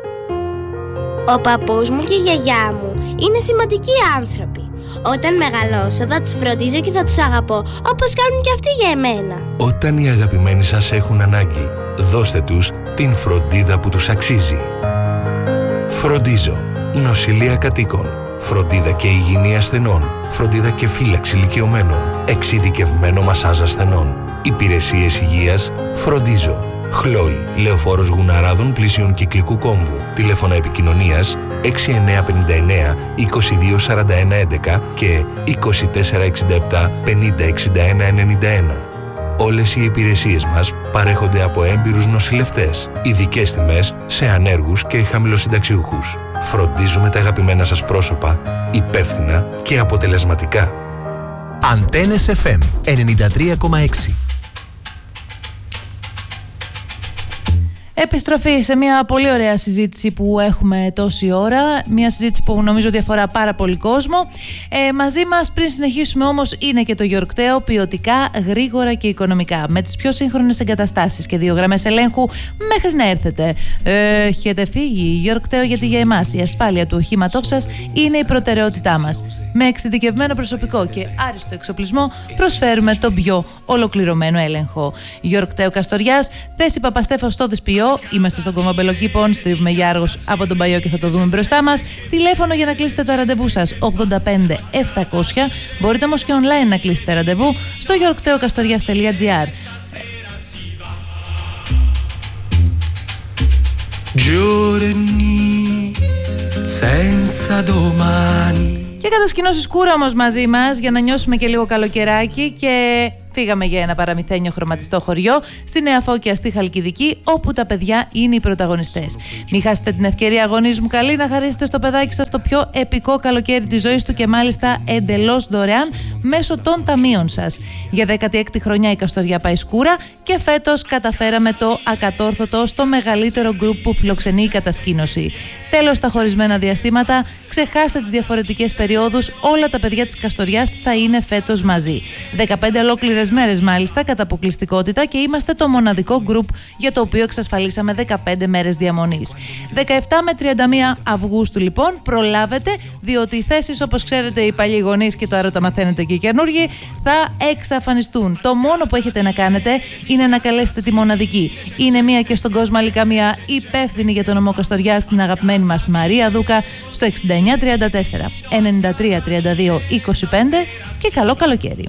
Ο παππούς μου και η γιαγιά μου είναι σημαντικοί άνθρωποι. Όταν μεγαλώσω θα τους φροντίζω και θα τους αγαπώ όπως κάνουν και αυτοί για εμένα. Όταν οι αγαπημένοι σας έχουν ανάγκη, δώστε τους την φροντίδα που τους αξίζει. Φροντίζω. Νοσηλεία κατοίκων. Φροντίδα και υγιεινή ασθενών. Φροντίδα και φύλαξη ηλικιωμένων. Εξειδικευμένο μασάζ ασθενών. Υπηρεσίες υγείας. Φροντίζω. Χλόι. Λεωφόρος Γουναράδων πλησίων Κυκλικού Κόμβου. Τηλέφωνα επικοινωνίας έξι εννιά πέντε εννέα είκοσι δύο σαράντα ένα έντεκα και είκοσι τέσσερα εξήντα επτά πενήντα εξήντα ένα ενενήντα ένα. Όλες οι υπηρεσίες μας παρέχονται από έμπειρους νοσηλευτές. Ειδικές τιμές σε ανέργους και χαμηλοσυνταξιούχους. Φροντίζουμε τα αγαπημένα σας πρόσωπα υπεύθυνα και αποτελεσματικά. Αντένες εφ εμ ενενήντα τρία κόμμα έξι. Επιστροφή σε μια πολύ ωραία συζήτηση που έχουμε τόση ώρα. Μια συζήτηση που νομίζω ότι αφορά πάρα πολύ κόσμο. Ε, μαζί μας, πριν συνεχίσουμε όμως, είναι και το Yorktel, ποιοτικά, γρήγορα και οικονομικά. Με τις πιο σύγχρονες εγκαταστάσεις και δύο γραμμές ελέγχου μέχρι να έρθετε. Ε, έχετε φύγει. Yorktel, γιατί για εμάς η ασφάλεια του οχήματός σας είναι η προτεραιότητά μας. Με εξειδικευμένο προσωπικό και άριστο εξοπλισμό προσφέρουμε τον πιο ολοκληρωμένο έλεγχο. Yorktel Καστοριάς, θέση Παπαστέφα στο Δεσποιό. Είμαστε στον κόμμα Μπελοκήπων, στρίβουμε για Άργος από τον Παϊό και θα το δούμε μπροστά μας. Τηλέφωνο για να κλείσετε το ραντεβού σας ογδόντα πέντε επτακόσια. Μπορείτε όμως και online να κλείσετε ραντεβού στο yorkteokastorias τελεία gr. Giorni senza domani. Και κατασκηνώσεις Κούρα όμως μαζί μας για να νιώσουμε και λίγο καλοκαιράκι και φύγαμε για ένα παραμυθένιο χρωματιστό χωριό στη Νέα Φώκια στη Χαλκιδική, όπου τα παιδιά είναι οι πρωταγωνιστές. Μην χάσετε την ευκαιρία, αγωνίες μου καλή, να χαρίσετε στο παιδάκι σας το πιο επικό καλοκαίρι της ζωής του και μάλιστα εντελώς δωρεάν μέσω των ταμείων σας. Για δέκατη έκτη χρονιά η Καστοριά πάει σκούρα και φέτος καταφέραμε το ακατόρθωτο στο μεγαλύτερο γκρουπ που φιλοξενεί η κατασκήνωση. Τέλος τα χωρισμένα διαστήματα, ξεχάστε τις διαφορετικές περιόδους, όλα τα παιδιά της Καστοριάς θα είναι φέτος μαζί. δεκαπέντε ολόκληρες μέρες μάλιστα κατά αποκλειστικότητα και είμαστε το μοναδικό γκρουπ για το οποίο εξασφαλίσαμε δεκαπέντε μέρες διαμονής. δεκαεπτά με τριάντα μία Αυγούστου λοιπόν προλάβετε, διότι οι θέσεις, όπως ξέρετε οι παλιοί γονείς και τώρα τα μαθαίνετε και οι καινούργοι, θα εξαφανιστούν. Το μόνο που έχετε να κάνετε είναι να καλέσετε τη μοναδική. Είναι μία και στον κόσμο άλλη καμία υπεύθυνη για τον νομό Καστοριάς, την αγαπημένη μας Μαρία Δούκα, στο εξήντα εννιά τριάντα τέσσερα ενενήντα τρία τριάντα δύο είκοσι πέντε και καλό καλοκαίρι.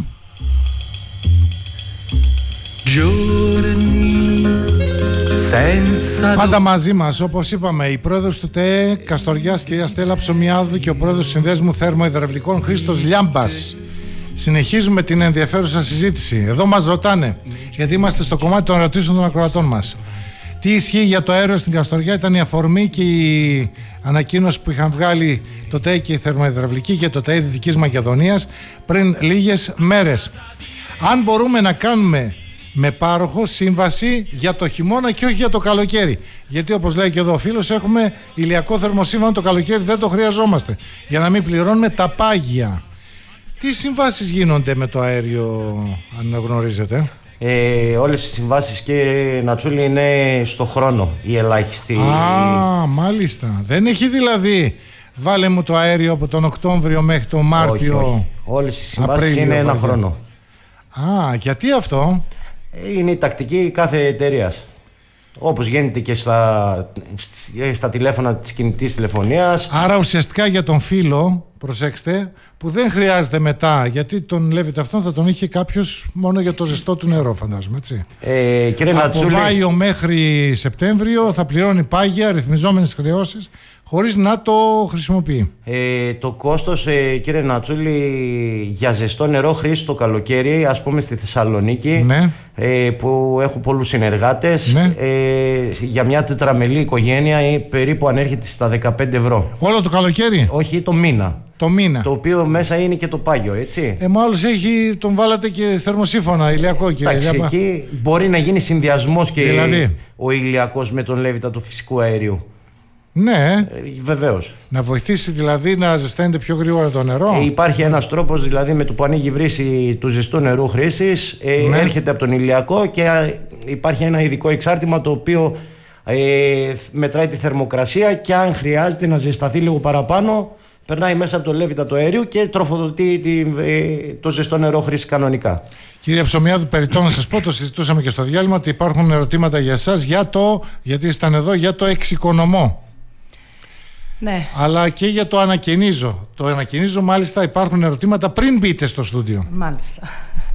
Πάντα μαζί μας, όπως είπαμε, η πρόεδρος του ΤΕΕ Καστοριάς κυρία Στέλλα Ψωμιάδου και ο πρόεδρος του Συνδέσμου Θερμοϊδραυλικών Χρήστος Λιάμπας. Συνεχίζουμε την ενδιαφέρουσα συζήτηση. Εδώ μας ρωτάνε, γιατί είμαστε στο κομμάτι των ερωτήσεων των ακροατών μας. Τι ισχύει για το αέριο στην Καστοριά? Ήταν η αφορμή και η ανακοίνωση που είχαν βγάλει το ΤΕΕ και η Θερμοϊδραυλική και το ΤΕΕ Δυτικής Μακεδονίας πριν λίγες μέρες. Αν μπορούμε να κάνουμε με πάροχο σύμβαση για το χειμώνα και όχι για το καλοκαίρι. Γιατί όπως λέει και εδώ ο φίλος, έχουμε ηλιακό θερμοσύμφωνο, το καλοκαίρι δεν το χρειαζόμαστε, για να μην πληρώνουμε τα πάγια. Τι συμβάσεις γίνονται με το αέριο, αν γνωρίζετε? Ε, όλες οι συμβάσεις, κύριε Νατσούλη, είναι στο χρόνο η ελάχιστη. Α, μάλιστα. Δεν έχει δηλαδή βάλε μου το αέριο από τον Οκτώβριο μέχρι τον Μάρτιο. Όχι, όχι. Όλες οι συμβάσεις είναι ένα χρόνο. Α, γιατί αυτό? Είναι η τακτική κάθε εταιρείας. Όπως γίνεται και στα, στα τηλέφωνα της κινητής τηλεφωνίας. Άρα ουσιαστικά για τον φίλο, προσέξτε, που δεν χρειάζεται μετά, γιατί τον Λέβητε αυτόν θα τον είχε κάποιος μόνο για το ζεστό του νερό, φαντάζομαι, έτσι. Ε, κύριε Από Νατσούλη, Μάιο μέχρι Σεπτέμβριο θα πληρώνει πάγια, ρυθμιζόμενες χρεώσεις, χωρίς να το χρησιμοποιεί. Ε, το κόστος, ε, κύριε Νατσούλη, για ζεστό νερό χρήση το καλοκαίρι, ας πούμε στη Θεσσαλονίκη, ναι. ε, που έχω πολλούς συνεργάτες, ναι. ε, για μια τετραμελή οικογένεια ε, περίπου ανέρχεται στα δεκαπέντε ευρώ. Όλο το καλοκαίρι? Όχι, το μήνα. Το μήνα. Το οποίο μέσα είναι και το πάγιο, έτσι. Ε, μα άλλος έχει, τον βάλατε και θερμοσύφωνα, ηλιακό, κύριε. Εντάξει, εκεί μπορεί να γίνει συνδυασμός και δηλαδή ο ηλιακός με τον Λέβητα του φυσικού αερίου. Ναι. Ε, βεβαίως. Να βοηθήσει δηλαδή να ζεσταίνεται πιο γρήγορα το νερό. Ε, υπάρχει ένας τρόπος, δηλαδή με το που ανοίγει η βρύση του ζεστού νερού χρήσης, ε, ναι. έρχεται από τον ηλιακό και υπάρχει ένα ειδικό εξάρτημα το οποίο ε, μετράει τη θερμοκρασία και αν χρειάζεται να ζεσταθεί λίγο παραπάνω, περνάει μέσα από το Λέβητα το αέριο και τροφοδοτεί τη, ε, το ζεστό νερό χρήση κανονικά. Κύριε Ψωμιάδου, περιττό να σας πω, το συζητούσαμε και στο διάλειμμα, ότι υπάρχουν ερωτήματα για εσάς, για το, γιατί ήσταν εδώ, για το εξοικονομώ. Ναι. Αλλά και για το ανακαινίζω. Το ανακαινίζω, μάλιστα, υπάρχουν ερωτήματα πριν μπείτε στο στούντιο. Μάλιστα.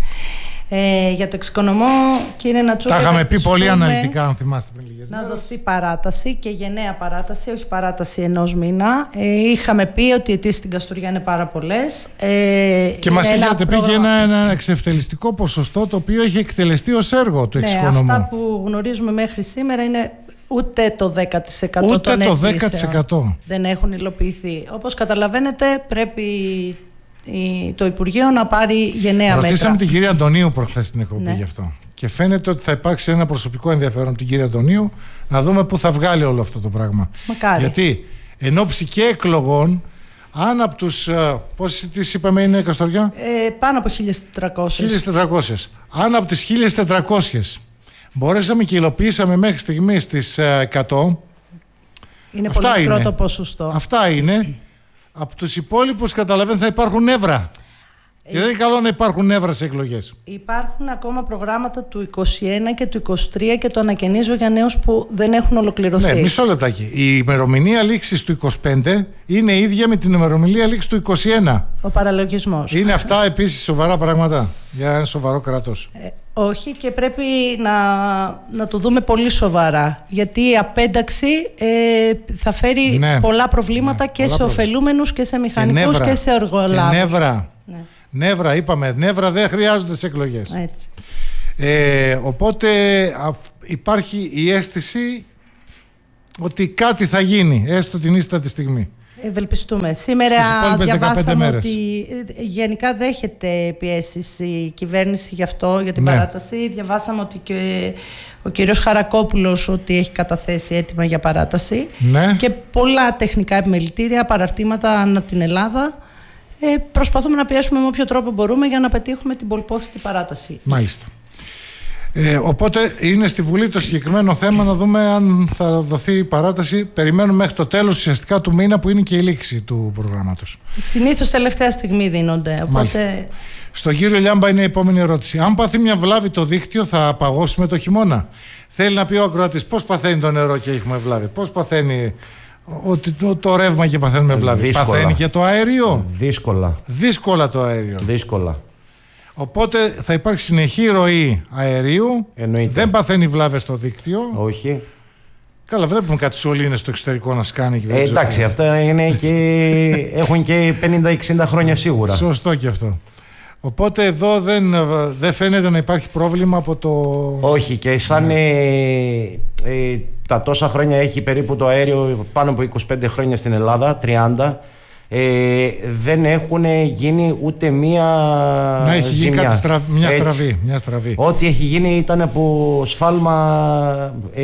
Ε, για το εξοικονομώ, κύριε Νατσούλη, τα είχαμε πει πολύ αναλυτικά, αν θυμάστε πριν λίγες να μέρες. δοθεί παράταση και γενναία παράταση, όχι παράταση ενός μήνα. Ε, είχαμε πει ότι οι αιτήσεις στην Καστοριά είναι πάρα πολλές. Ε, και μας είχατε πει πρόγραμμα... για ένα, ένα εξευτελιστικό ποσοστό το οποίο έχει εκτελεστεί ως έργο το ναι, εξοικονομώ. Αυτά που γνωρίζουμε μέχρι σήμερα είναι ούτε το δέκα τοις εκατό ούτε των το αιτήσεων δέκα τοις εκατό δεν έχουν υλοποιηθεί. Όπως καταλαβαίνετε, πρέπει το Υπουργείο να πάρει γενναία μέτρα. Ρωτήσαμε την κυρία Αντωνίου προχθές στην εκπομπή ναι. γι' αυτό. Και φαίνεται ότι θα υπάρξει ένα προσωπικό ενδιαφέρον από την κυρία Αντωνίου να δούμε πού θα βγάλει όλο αυτό το πράγμα. Μακάρι. Γιατί εν ώψη και εκλογών, αν από τους. Πόσες τις είπαμε είναι Καστοριά? Ε, πάνω από χίλιες τετρακόσιες. χίλιες τετρακόσιες. Αν από τις χίλιες τετρακόσιες μπορέσαμε και υλοποιήσαμε μέχρι στιγμής τις εκατό. Είναι πολύ μικρό το ποσοστό. Αυτά είναι. Από τους υπόλοιπους, καταλαβαίνετε, θα υπάρχουν νεύρα. Ε, και δεν είναι καλό να υπάρχουν νεύρα σε εκλογές. Υπάρχουν ακόμα προγράμματα του είκοσι ένα και του είκοσι τρία και το ανακαινίζω για νέους που δεν έχουν ολοκληρωθεί. Ναι, μισό λεπτάκι. Η ημερομηνία λήξης του είκοσι πέντε είναι ίδια με την ημερομηνία λήξης του είκοσι ένα. Ο παραλογισμός. Είναι αυτά επίσης σοβαρά πράγματα για ένα σοβαρό κράτος. Ε, Όχι, και πρέπει να, να το δούμε πολύ σοβαρά. Γιατί η απένταξη ε, θα φέρει ναι. πολλά προβλήματα ναι, και πολλά σε ωφελούμενους και σε μηχανικούς και, και σε εργολάβους. Και νεύρα. Ναι. Νεύρα, είπαμε, νεύρα δεν χρειάζονται σε εκλογές. Έτσι. Ε, οπότε α, υπάρχει η αίσθηση ότι κάτι θα γίνει, έστω την ίστατη στιγμή. Ευελπιστούμε. Σήμερα διαβάσαμε ότι γενικά δέχεται πιέσεις η κυβέρνηση γι' αυτό, για την ναι. παράταση. Διαβάσαμε ότι και ο κύριος Χαρακόπουλος ότι έχει καταθέσει έτοιμα για παράταση. Ναι. Και πολλά τεχνικά επιμελητήρια, παραρτήματα ανά την Ελλάδα. Ε, προσπαθούμε να πιέσουμε με όποιο τρόπο μπορούμε για να πετύχουμε την πολυπόθητη παράταση. Μάλιστα. Ε, οπότε είναι στη Βουλή το συγκεκριμένο θέμα, να δούμε αν θα δοθεί η παράταση. Περιμένουμε μέχρι το τέλος ουσιαστικά του μήνα, που είναι και η λήξη του προγράμματος. Συνήθως τελευταία στιγμή δίνονται. Οπότε... Στον κύριο Λιάμπα είναι η επόμενη ερώτηση. Αν πάθει μια βλάβη το δίκτυο, θα παγώσουμε το χειμώνα? Θέλει να πει ο ακροατής πώς παθαίνει το νερό και έχουμε βλάβη, πώς παθαίνει ότι το, το ρεύμα και παθαίνουμε βλάβη. Δύσκολα. Παθαίνει και το αέριο. Δύσκολα. Δύσκολα το αέριο. Δύσκολα. Οπότε θα υπάρχει συνεχή ροή αερίου. Εννοείται. Δεν παθαίνει βλάβες στο δίκτυο. Όχι. Καλά, βλέπουμε κάτι σωλήνες στο εξωτερικό να σκάνει. Ε, εντάξει, αυτά είναι και έχουν και πενήντα εξήντα χρόνια σίγουρα. Σωστό και αυτό. Οπότε εδώ δεν, δεν φαίνεται να υπάρχει πρόβλημα από το... Όχι, και σαν ε, ε, τα τόσα χρόνια έχει περίπου το αέριο, πάνω από είκοσι πέντε χρόνια στην Ελλάδα, τριάντα, ε, δεν έχουν γίνει ούτε μία να έχει γίνει ζημιά. Κάτι στρα... μια, στραβή, μια στραβή. Ό,τι έχει γίνει ήταν από σφάλμα ε,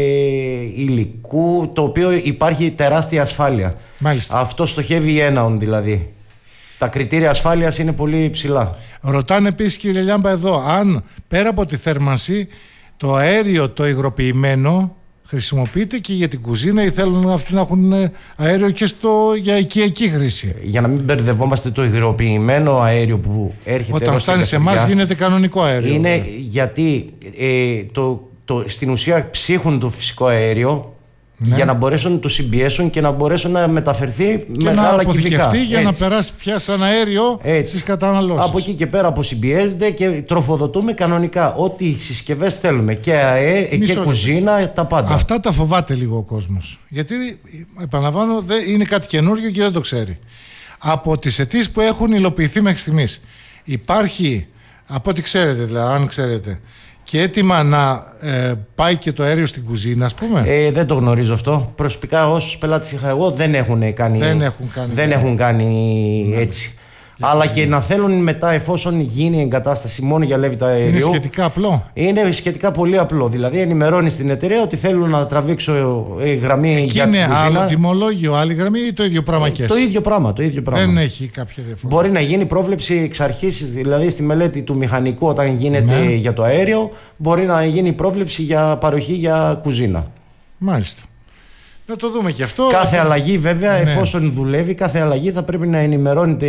υλικού, το οποίο υπάρχει τεράστια ασφάλεια. Μάλιστα. Αυτό στοχεύει η Έναον δηλαδή. Τα κριτήρια ασφάλειας είναι πολύ ψηλά. Ρωτάνε επίσης, κύριε Λιάμπα, εδώ αν πέρα από τη θέρμανση το αέριο το υγροποιημένο χρησιμοποιείται και για την κουζίνα ή θέλουν αυτοί να έχουν αέριο και στο, για οικιακή χρήση? Για να μην μπερδευόμαστε, το υγροποιημένο αέριο που έρχεται όταν φτάνει σε εμάς γίνεται κανονικό αέριο. Είναι βέβαια. Γιατί ε, το, το, στην ουσία ψύχουν το φυσικό αέριο. Ναι. Για να μπορέσουν να το συμπιέσουν και να μπορέσουν να μεταφερθεί και με να άλλα αποθηκευτεί για έτσι. Να περάσει πια σαν αέριο στις καταναλώσεις. Από εκεί και πέρα αποσυμπιέζεται και τροφοδοτούμε κανονικά ό,τι συσκευές θέλουμε και αέ και κουζίνα, τα πάντα. Αυτά τα φοβάται λίγο ο κόσμος. Γιατί, επαναλαμβάνω, είναι κάτι καινούριο και δεν το ξέρει. Από τις αιτήσεις που έχουν υλοποιηθεί μέχρι στιγμής, υπάρχει, από ό,τι ξέρετε, δηλαδή, αν ξέρετε, και έτοιμα να ε, πάει και το αέριο στην κουζίνα, ας πούμε. Ε, δεν το γνωρίζω αυτό. Προσωπικά, όσους πελάτες είχα εγώ, δεν έχουν κάνει, δεν έχουν κάνει, δεν έχουν κάνει έτσι. Για αλλά και να θέλουν μετά, εφόσον γίνει η εγκατάσταση μόνο για λέβητα αερίου. Είναι σχετικά απλό. Είναι σχετικά πολύ απλό. Δηλαδή, ενημερώνει την εταιρεία ότι θέλουν να τραβήξω η γραμμή εκεί για την κουζίνα. Είναι άλλο τιμολόγιο, άλλη γραμμή ή το ίδιο πράγμα και το ίδιο πράγμα, το ίδιο πράγμα. Δεν έχει κάποια διαφορά. Μπορεί να γίνει πρόβλεψη εξ αρχής, δηλαδή στη μελέτη του μηχανικού όταν γίνεται ναι. για το αέριο, μπορεί να γίνει πρόβλεψη για παροχή για κουζίνα. Μάλιστα. Να το δούμε και αυτό. Κάθε αλλαγή βέβαια, ναι. εφόσον δουλεύει, κάθε αλλαγή θα πρέπει να ενημερώνεται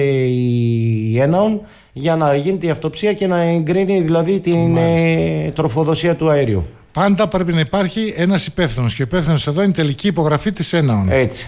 η Έναον για να γίνεται η αυτοψία και να εγκρίνει δηλαδή την ε, τροφοδοσία του αέριου. Πάντα πρέπει να υπάρχει ένας υπεύθυνος και ο υπεύθυνος εδώ είναι η τελική υπογραφή της Έναον. Έτσι.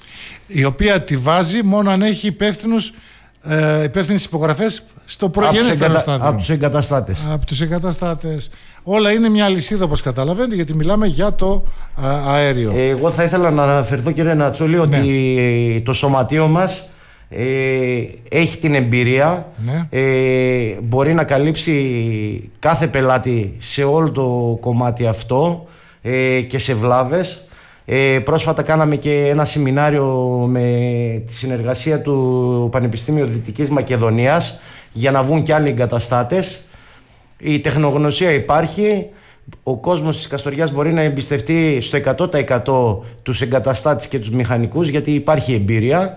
Η οποία τη βάζει μόνο αν έχει υπεύθυνους, ε, υπεύθυνες υπογραφές στο προγενέστερο στάδιο. Από τους εγκαταστάτες. Από τους εγκαταστάτες. Όλα είναι μια λυσίδα, όπως καταλαβαίνετε, γιατί μιλάμε για το α, αέριο. Εγώ θα ήθελα να αναφερθώ, κύριε Νατσούλη, ότι ναι. το σωματείο μας ε, έχει την εμπειρία, ναι. ε, μπορεί να καλύψει κάθε πελάτη σε όλο το κομμάτι αυτό ε, και σε βλάβες. Ε, πρόσφατα κάναμε και ένα σεμινάριο με τη συνεργασία του Πανεπιστήμιου Δυτικής Μακεδονίας για να βγουν και άλλοι εγκαταστάτες. Η τεχνογνωσία υπάρχει, ο κόσμος της Καστοριάς μπορεί να εμπιστευτεί στο εκατό τοις εκατό τους εγκαταστάτες και τους μηχανικούς, γιατί υπάρχει εμπειρία,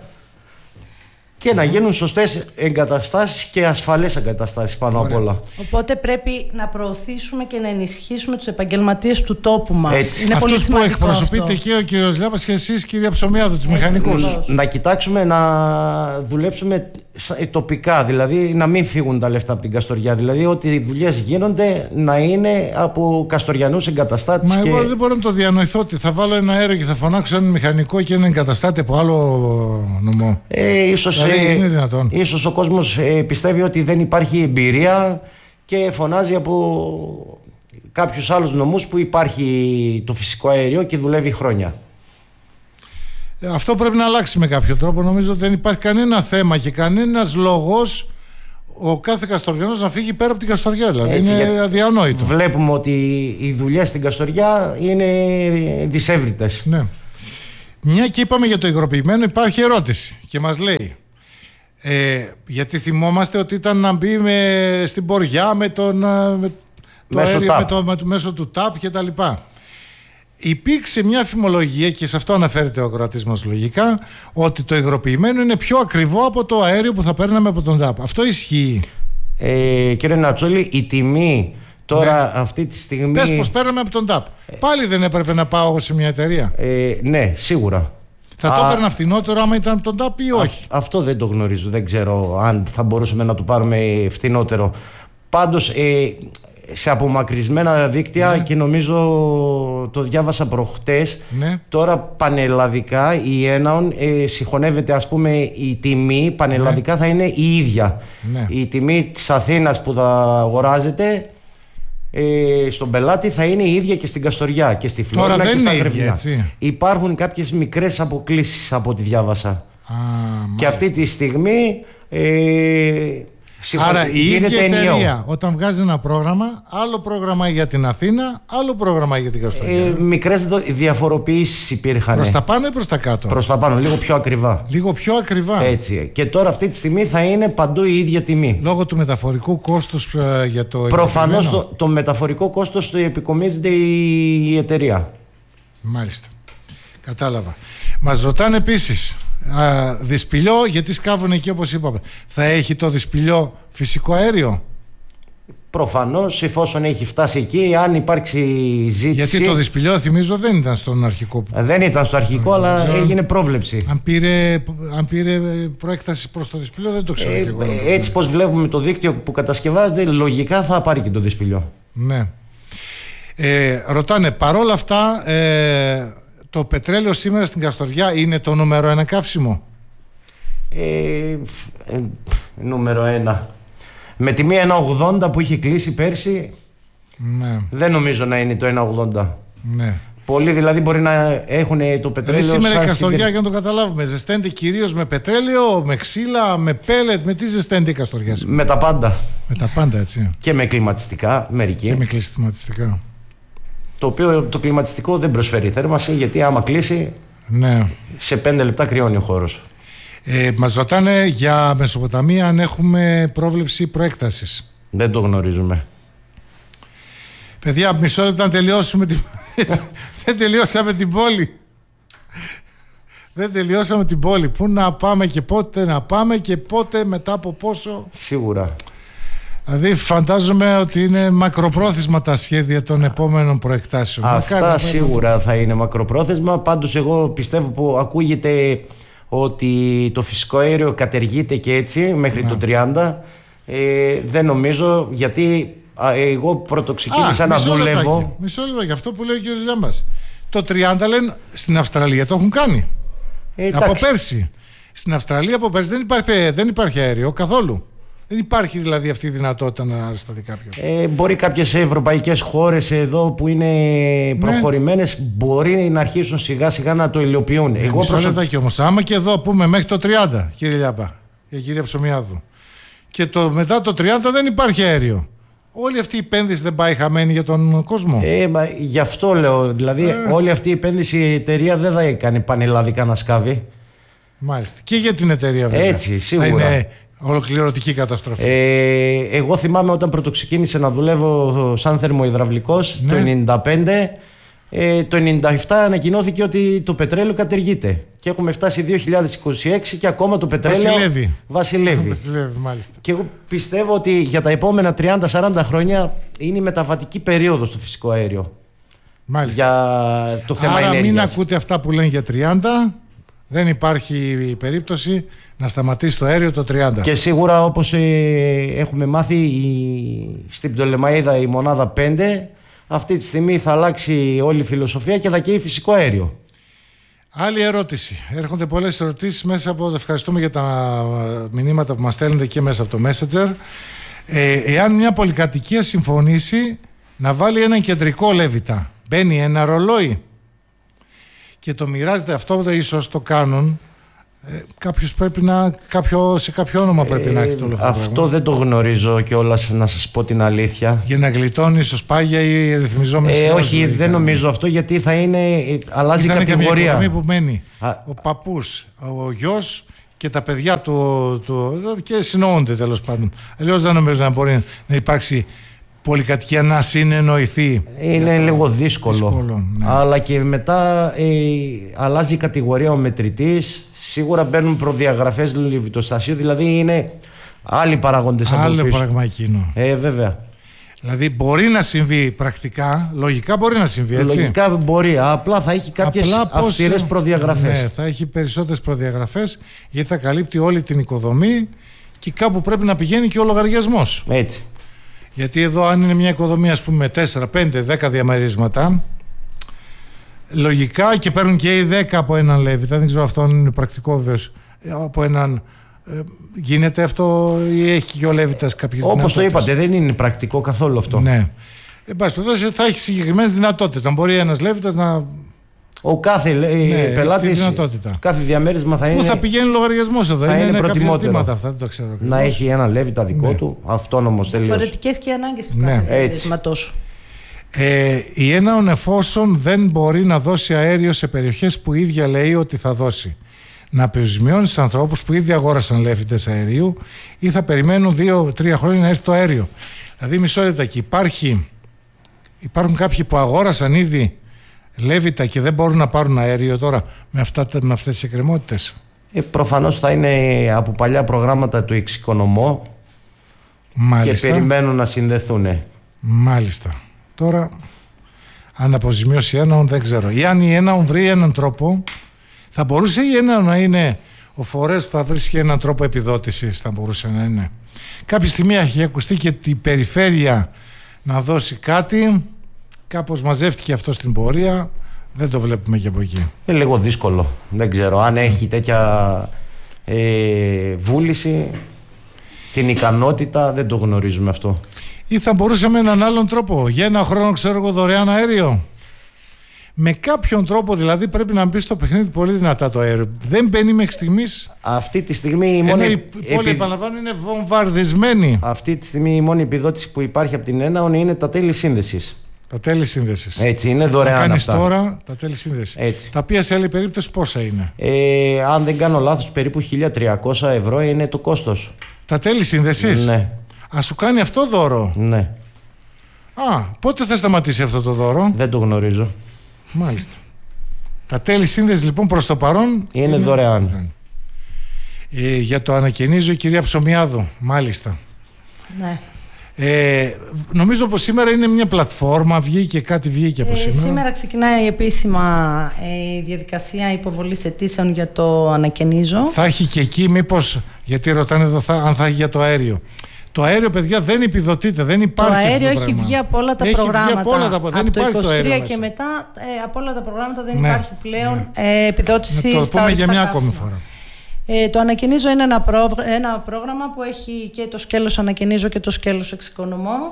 και να γίνουν σωστές εγκαταστάσεις και ασφαλές εγκαταστάσεις πάνω απ' όλα. Οπότε πρέπει να προωθήσουμε και να ενισχύσουμε τους επαγγελματίες του τόπου μας. Έτσι. Είναι αυτούς πολύ σημαντικό που εκπροσωπείτε αυτό. Και ο κύριος Λιάμπας και εσείς, κυρία Ψωμιάδου, τους μηχανικούς. Να κοιτάξουμε να δουλέψουμε τοπικά, δηλαδή να μην φύγουν τα λεφτά από την Καστοριά. Δηλαδή ότι οι δουλειές γίνονται να είναι από καστοριανούς εγκαταστάτες. Μα και... εγώ δεν μπορώ να το διανοηθώ ότι θα βάλω ένα αέριο και θα φωνάξω έναν μηχανικό και έναν εγκαταστάτη από άλλο νομό. Ε, ίσως, δηλαδή, ε, είναι δυνατόν. ίσως ο κόσμος ε, πιστεύει ότι δεν υπάρχει εμπειρία και φωνάζει από κάποιους άλλους νομούς που υπάρχει το φυσικό αέριο και δουλεύει χρόνια. Αυτό πρέπει να αλλάξει με κάποιο τρόπο. Νομίζω ότι δεν υπάρχει κανένα θέμα και κανένας λόγος ο κάθε Καστοριανός να φύγει πέρα από την Καστοριά. Δηλαδή Έτσι, είναι αδιανόητο. Βλέπουμε ότι οι δουλειές στην Καστοριά είναι δυσέβριτες. Ναι. Μια και είπαμε για το υγροποιημένο, υπάρχει ερώτηση και μας λέει ε, γιατί θυμόμαστε ότι ήταν να μπει με, στην ποριά με τον με το μέσω, αέριο, με το, με το, μέσω του ΤΑΠ και τα λοιπά. Υπήρξε μια φημολογία και σε αυτό αναφέρεται ο ακροατής μας λογικά, ότι το υγροποιημένο είναι πιο ακριβό από το αέριο που θα παίρναμε από τον ΤΑΠ. Αυτό ισχύει? Ε, κύριε Νατσόλη, η τιμή τώρα ναι. αυτή τη στιγμή... Πες πως παίρναμε από τον ΤΑΠ. Ε... Πάλι δεν έπρεπε να πάω εγώ σε μια εταιρεία? Ε, ναι, σίγουρα. Θα Α... το έπαιρνα φθηνότερο άμα ήταν από τον ΤΑΠ ή όχι? Α, αυτό δεν το γνωρίζω. Δεν ξέρω αν θα μπορούσαμε να το πάρουμε φθηνότερο. Πάντως... Ε, σε απομακρυσμένα δίκτυα ναι. και νομίζω το διάβασα προχτές ναι. τώρα πανελλαδικά η Έναον ε, συγχωνεύεται, ας πούμε, η τιμή πανελλαδικά ναι. θα είναι η ίδια ναι. η τιμή της Αθήνας που θα αγοράζεται ε, στον πελάτη θα είναι η ίδια και στην Καστοριά και στη Φλόρινα και στα Γρεβιά. Υπάρχουν κάποιες μικρές αποκλίσεις από ό,τι διάβασα. Α, και αυτή τη στιγμή ε, άρα η ίδια εταιρεία όταν βγάζει ένα πρόγραμμα, άλλο πρόγραμμα για την Αθήνα, άλλο πρόγραμμα για την Καστοριά. Ε, μικρές διαφοροποιήσεις υπήρχαν. Προς τα πάνω ή προς τα κάτω? Προς τα πάνω, λίγο πιο ακριβά. Λίγο πιο ακριβά. Έτσι. Και τώρα αυτή τη στιγμή θα είναι παντού η ίδια τιμή. Λόγω του μεταφορικού κόστους uh, για το... Προφανώς το, το μεταφορικό κόστος το επικομίζεται η, η εταιρεία. Μάλιστα. Κατάλαβα. Μας ρωτάνε επίσης, α, δυσπηλιό, γιατί σκάβουν εκεί όπως είπαμε. Θα έχει το δυσπηλιό φυσικό αέριο? Προφανώς, εφόσον έχει φτάσει εκεί, αν υπάρξει ζήτηση. Γιατί το δυσπηλιό, θυμίζω, δεν ήταν στον αρχικό. Δεν ήταν στο αρχικό, αλλά ξέρω, έγινε πρόβλεψη. Αν πήρε, αν πήρε προέκταση προς το δυσπηλιό, δεν το ξέρω ε, και εγώ. Έτσι πως βλέπουμε το δίκτυο που κατασκευάζεται, λογικά θα πάρει και το δυσπηλιό. Ναι. Ε, ρωτάνε, παρόλα αυτά, ε, το πετρέλαιο σήμερα στην Καστοριά είναι το νούμερο ένα καύσιμο? Ε, ε, νούμερο ένα. Με τιμή ένα ογδόντα που είχε κλείσει πέρσι, ναι. δεν νομίζω να είναι το ένα ογδόντα. Ναι. Πολλοί δηλαδή μπορεί να έχουν το πετρέλαιο. Ε, σήμερα η Καστοριά, συντε... για να το καταλάβουμε, ζεσταίνεται κυρίως με πετρέλαιο, με ξύλα, με πέλετ, με τι ζεσταίνεται η Καστοριά σήμερα? Με τα πάντα. Με τα πάντα, έτσι. Και με κλιματιστικά, μερικοί. Και με κλιματιστικά. Το οποίο το κλιματιστικό δεν προσφέρει θέρμανση, γιατί άμα κλείσει, ναι. σε πέντε λεπτά κρυώνει ο χώρος. Ε, μας ρωτάνε για Μεσοποταμία αν έχουμε πρόβλεψη προέκτασης. Δεν το γνωρίζουμε. Παιδιά, μισό λεπτό να τελειώσουμε την... Δεν τελειώσαμε την πόλη. Δεν τελειώσαμε την πόλη. Πού να πάμε και πότε να πάμε και πότε, μετά από πόσο. Σίγουρα. Δηλαδή φαντάζομαι ότι είναι μακροπρόθεσμα τα σχέδια των επόμενων προεκτάσεων. Αυτά Μακάρι, σίγουρα το... θα είναι μακροπρόθεσμα. Πάντως εγώ πιστεύω που ακούγεται ότι το φυσικό αέριο κατεργείται και έτσι μέχρι ναι. το τριάντα. Ε, δεν νομίζω, γιατί α, εγώ πρωτοξεκίνησα Α, να δουλεύω. Λεπτάκι, μισό λεπτό για αυτό που λέει ο κ. Λιάμπας. Το τριάντα λένε στην Αυστραλία το έχουν κάνει. Ε, από πέρσι. Στην Αυστραλία από πέρσι δεν υπάρχει, δεν υπάρχει αέριο καθόλου. Δεν υπάρχει δηλαδή αυτή η δυνατότητα να σταθεί κάποιο. Ε, μπορεί κάποιες ευρωπαϊκές χώρες εδώ που είναι προχωρημένες, ναι. μπορεί να αρχίσουν σιγά σιγά να το υλοποιούν. Ε, Εγώ προσω... λεπτάκι όμως. Άμα και εδώ πούμε μέχρι το τριάντα, κύριε Λιάμπα και κυρία Ψωμιάδου, και το, μετά το τριάντα δεν υπάρχει αέριο. Όλη αυτή η επένδυση δεν πάει χαμένη για τον κόσμο? Ε, μα, γι' αυτό λέω. Δηλαδή, ε. όλη αυτή η επένδυση η εταιρεία δεν θα έκανε πανελλαδικά να σκάβει. Μάλιστα. Και για την εταιρεία βέβαια. Έτσι, σίγουρα. Θα είναι ολοκληρωτική καταστροφή. Ε, εγώ θυμάμαι όταν πρωτοξεκίνησε να δουλεύω σαν θερμοϊδραυλικός, ναι. το ενενήντα πέντε. Ε, το ενενήντα επτά ανακοινώθηκε ότι το πετρέλαιο κατεργείται. Και έχουμε φτάσει δύο χιλιάδες είκοσι έξι και ακόμα το πετρέλαιο βασιλεύει. βασιλεύει. βασιλεύει μάλιστα. Και εγώ πιστεύω ότι για τα επόμενα τριάντα με σαράντα χρόνια είναι η μεταβατική περίοδος του φυσικό αέριο. Μάλιστα. Για το θέμα Άρα ενέργειας. Μην ακούτε αυτά που λένε για τριάντα. Δεν υπάρχει περίπτωση να σταματήσει το αέριο το τριάντα. Και σίγουρα, όπως ε, έχουμε μάθει, η, στην Πτολεμαΐδα η μονάδα πέντε αυτή τη στιγμή θα αλλάξει όλη η φιλοσοφία και θα καίει φυσικό αέριο. Άλλη ερώτηση. Έρχονται πολλές ερωτήσεις μέσα από... Ευχαριστούμε για τα μηνύματα που μας στέλνετε και μέσα από το Messenger. Ε, εάν μια πολυκατοικία συμφωνήσει να βάλει έναν κεντρικό Λέβητα, μπαίνει ένα ρολόι και το μοιράζεται αυτό, ίσως το κάνουν. Ε, κάποιος πρέπει να, κάποιο, σε κάποιο όνομα πρέπει ε, να έχει το λεφτό. Αυτό πράγμα. Δεν το γνωρίζω κιόλας, να σας πω την αλήθεια. Για να γλιτώνει ίσως πάγια ή ρυθμιζόμενη. Ε, όχι, δηλαδή, δεν νομίζω αυτό, γιατί θα είναι. Αλλάζει η κατηγορία. Είναι που μένει. Α. Ο παππούς, ο γιος και τα παιδιά του, του και συνόονται τέλος πάντων. Αλλιώς δεν νομίζω να μπορεί να υπάρξει πολυκατοικία να συνεννοηθεί. Είναι λίγο δύσκολο, δύσκολο ναι. Αλλά και μετά ε, αλλάζει η κατηγορία ο μετρητής. Σίγουρα μπαίνουν προδιαγραφές λιβητοστασίου, δηλαδή είναι άλλοι παραγόντες από πίσω. Άλλο πράγμα εκείνο. Ε, βέβαια. Δηλαδή μπορεί να συμβεί πρακτικά, λογικά μπορεί να συμβεί, έτσι. Λογικά μπορεί, απλά θα έχει κάποιες αυστηρές προδιαγραφές. Ναι, θα έχει περισσότερες προδιαγραφές, γιατί θα καλύπτει όλη την οικοδομή και κάπου πρέπει να πηγαίνει και ο λογαριασμός. Έτσι. Γιατί εδώ αν είναι μια οικοδομή, ας πούμε, με τέσσερα, πέντε, δέκα διαμερίσματα, λογικά και παίρνουν και οι δέκα από έναν Λέβητα, δεν ξέρω αυτό αν είναι πρακτικό βέβαιος, από έναν, ε, γίνεται αυτό ή έχει και ο Λέβητας κάποιες δυνατότητες? Όπως το είπατε, δεν είναι πρακτικό καθόλου αυτό. Ναι. Εν πάση περιπτώσει θα έχει συγκεκριμένες δυνατότητες, να μπορεί ένας Λέβητας να... Ο κάθε ναι, πελάτης, κάθε διαμέρισμα θα είναι. Πού θα πηγαίνει λογαριασμός εδώ, θα είναι, είναι προτιμότερο. Αυτά, δεν το ξέρω. Να έχει ένα Λέβητα δικό ναι. του, αυτόνομος τελείως. Διαφορετικές και οι ανάγκες του ναι. κάθε διαμέρισματος. Ε, η Έναον εφόσον δεν μπορεί να δώσει αέριο σε περιοχές που η ίδια λέει ότι θα δώσει, να αποζημιώνει στους ανθρώπους που ήδη αγόρασαν Λέβητες αερίου ή θα περιμένουν δύο τρία χρόνια να έρθει το αέριο. Δηλαδή μισό λεπτάκι, υπάρχει, υπάρχουν κάποιοι που αγόρασαν ήδη Λέβητα και δεν μπορούν να πάρουν αέριο τώρα με, αυτά, με αυτές τις εκκρεμότητες. Ε, προφανώς θα είναι από παλιά προγράμματα του εξοικονομώ. Μάλιστα. Και περιμένουν να συνδεθούν. Μάλιστα. Τώρα αν αποζημιώσει έναν δεν ξέρω. Ή αν η Έναον βρει έναν τρόπο, θα μπορούσε η Έναον να είναι ο φορέας που θα βρίσκει έναν τρόπο επιδότησης, θα μπορούσε να είναι. Κάποια στιγμή έχει ακουστεί και την περιφέρεια να δώσει κάτι. Κάπως μαζεύτηκε αυτό στην πορεία. Δεν το βλέπουμε και από εκεί. Είναι λίγο δύσκολο. Δεν ξέρω αν έχει τέτοια ε, βούληση, την ικανότητα, δεν το γνωρίζουμε αυτό. Ή θα μπορούσαμε έναν άλλον τρόπο. Για ένα χρόνο, ξέρω εγώ, δωρεάν αέριο. Με κάποιον τρόπο δηλαδή πρέπει να μπει στο παιχνίδι πολύ δυνατά το αέριο. Δεν μπαίνει μέχρι στιγμής. Αυτή τη στιγμή η μόνη. Η πόλη, επι... επαναλαμβάνω, είναι βομβαρδισμένη. Αυτή τη στιγμή η μόνη επιδότηση που υπάρχει από την Έναον είναι τα τέλη σύνδεσης. Τα τέλη σύνδεσης. Έτσι, είναι δωρεάν. Τα κάνεις αυτά. Τώρα τα τέλη σύνδεσης. Έτσι. Τα οποία σε άλλη περίπτωση πόσα είναι? Ε, αν δεν κάνω λάθος, περίπου χίλια τριακόσια ευρώ είναι το κόστος. Τα τέλη σύνδεσης. Ναι. Α, σου κάνει αυτό δώρο? Ναι. Α, πότε θα σταματήσει αυτό το δώρο? Δεν το γνωρίζω. Μάλιστα. Τα τέλη σύνδεσης λοιπόν προς το παρόν είναι, είναι... δωρεάν. Ε, για το ανακαινίζω η κυρία Ψωμιάδου. Μάλιστα. Ναι. Ε, νομίζω πως σήμερα είναι μια πλατφόρμα, βγήκε κάτι βγήκε από ε, σήμερα. Σήμερα ξεκινάει επίσημα η ε, διαδικασία υποβολής αιτήσεων για το ανακαινίζω. Θα έχει και εκεί μήπως, γιατί ρωτάνε εδώ θα, αν θα έχει για το αέριο. Το αέριο, παιδιά, δεν επιδοτείται, δεν υπάρχει. Το αέριο το έχει βγει από όλα τα έχει προγράμματα. Βγει από όλα τα, δεν από το είκοσι τρία και μετά ε, από όλα τα προγράμματα δεν ναι, υπάρχει πλέον ναι. ε, επιδότηση. Να το στα πούμε για μια καύσιμα. ακόμη φορά. Ε, το ανακαινίζω είναι ένα, προ, ένα πρόγραμμα που έχει και το σκέλος ανακαινίζω και το σκέλος εξοικονομώ.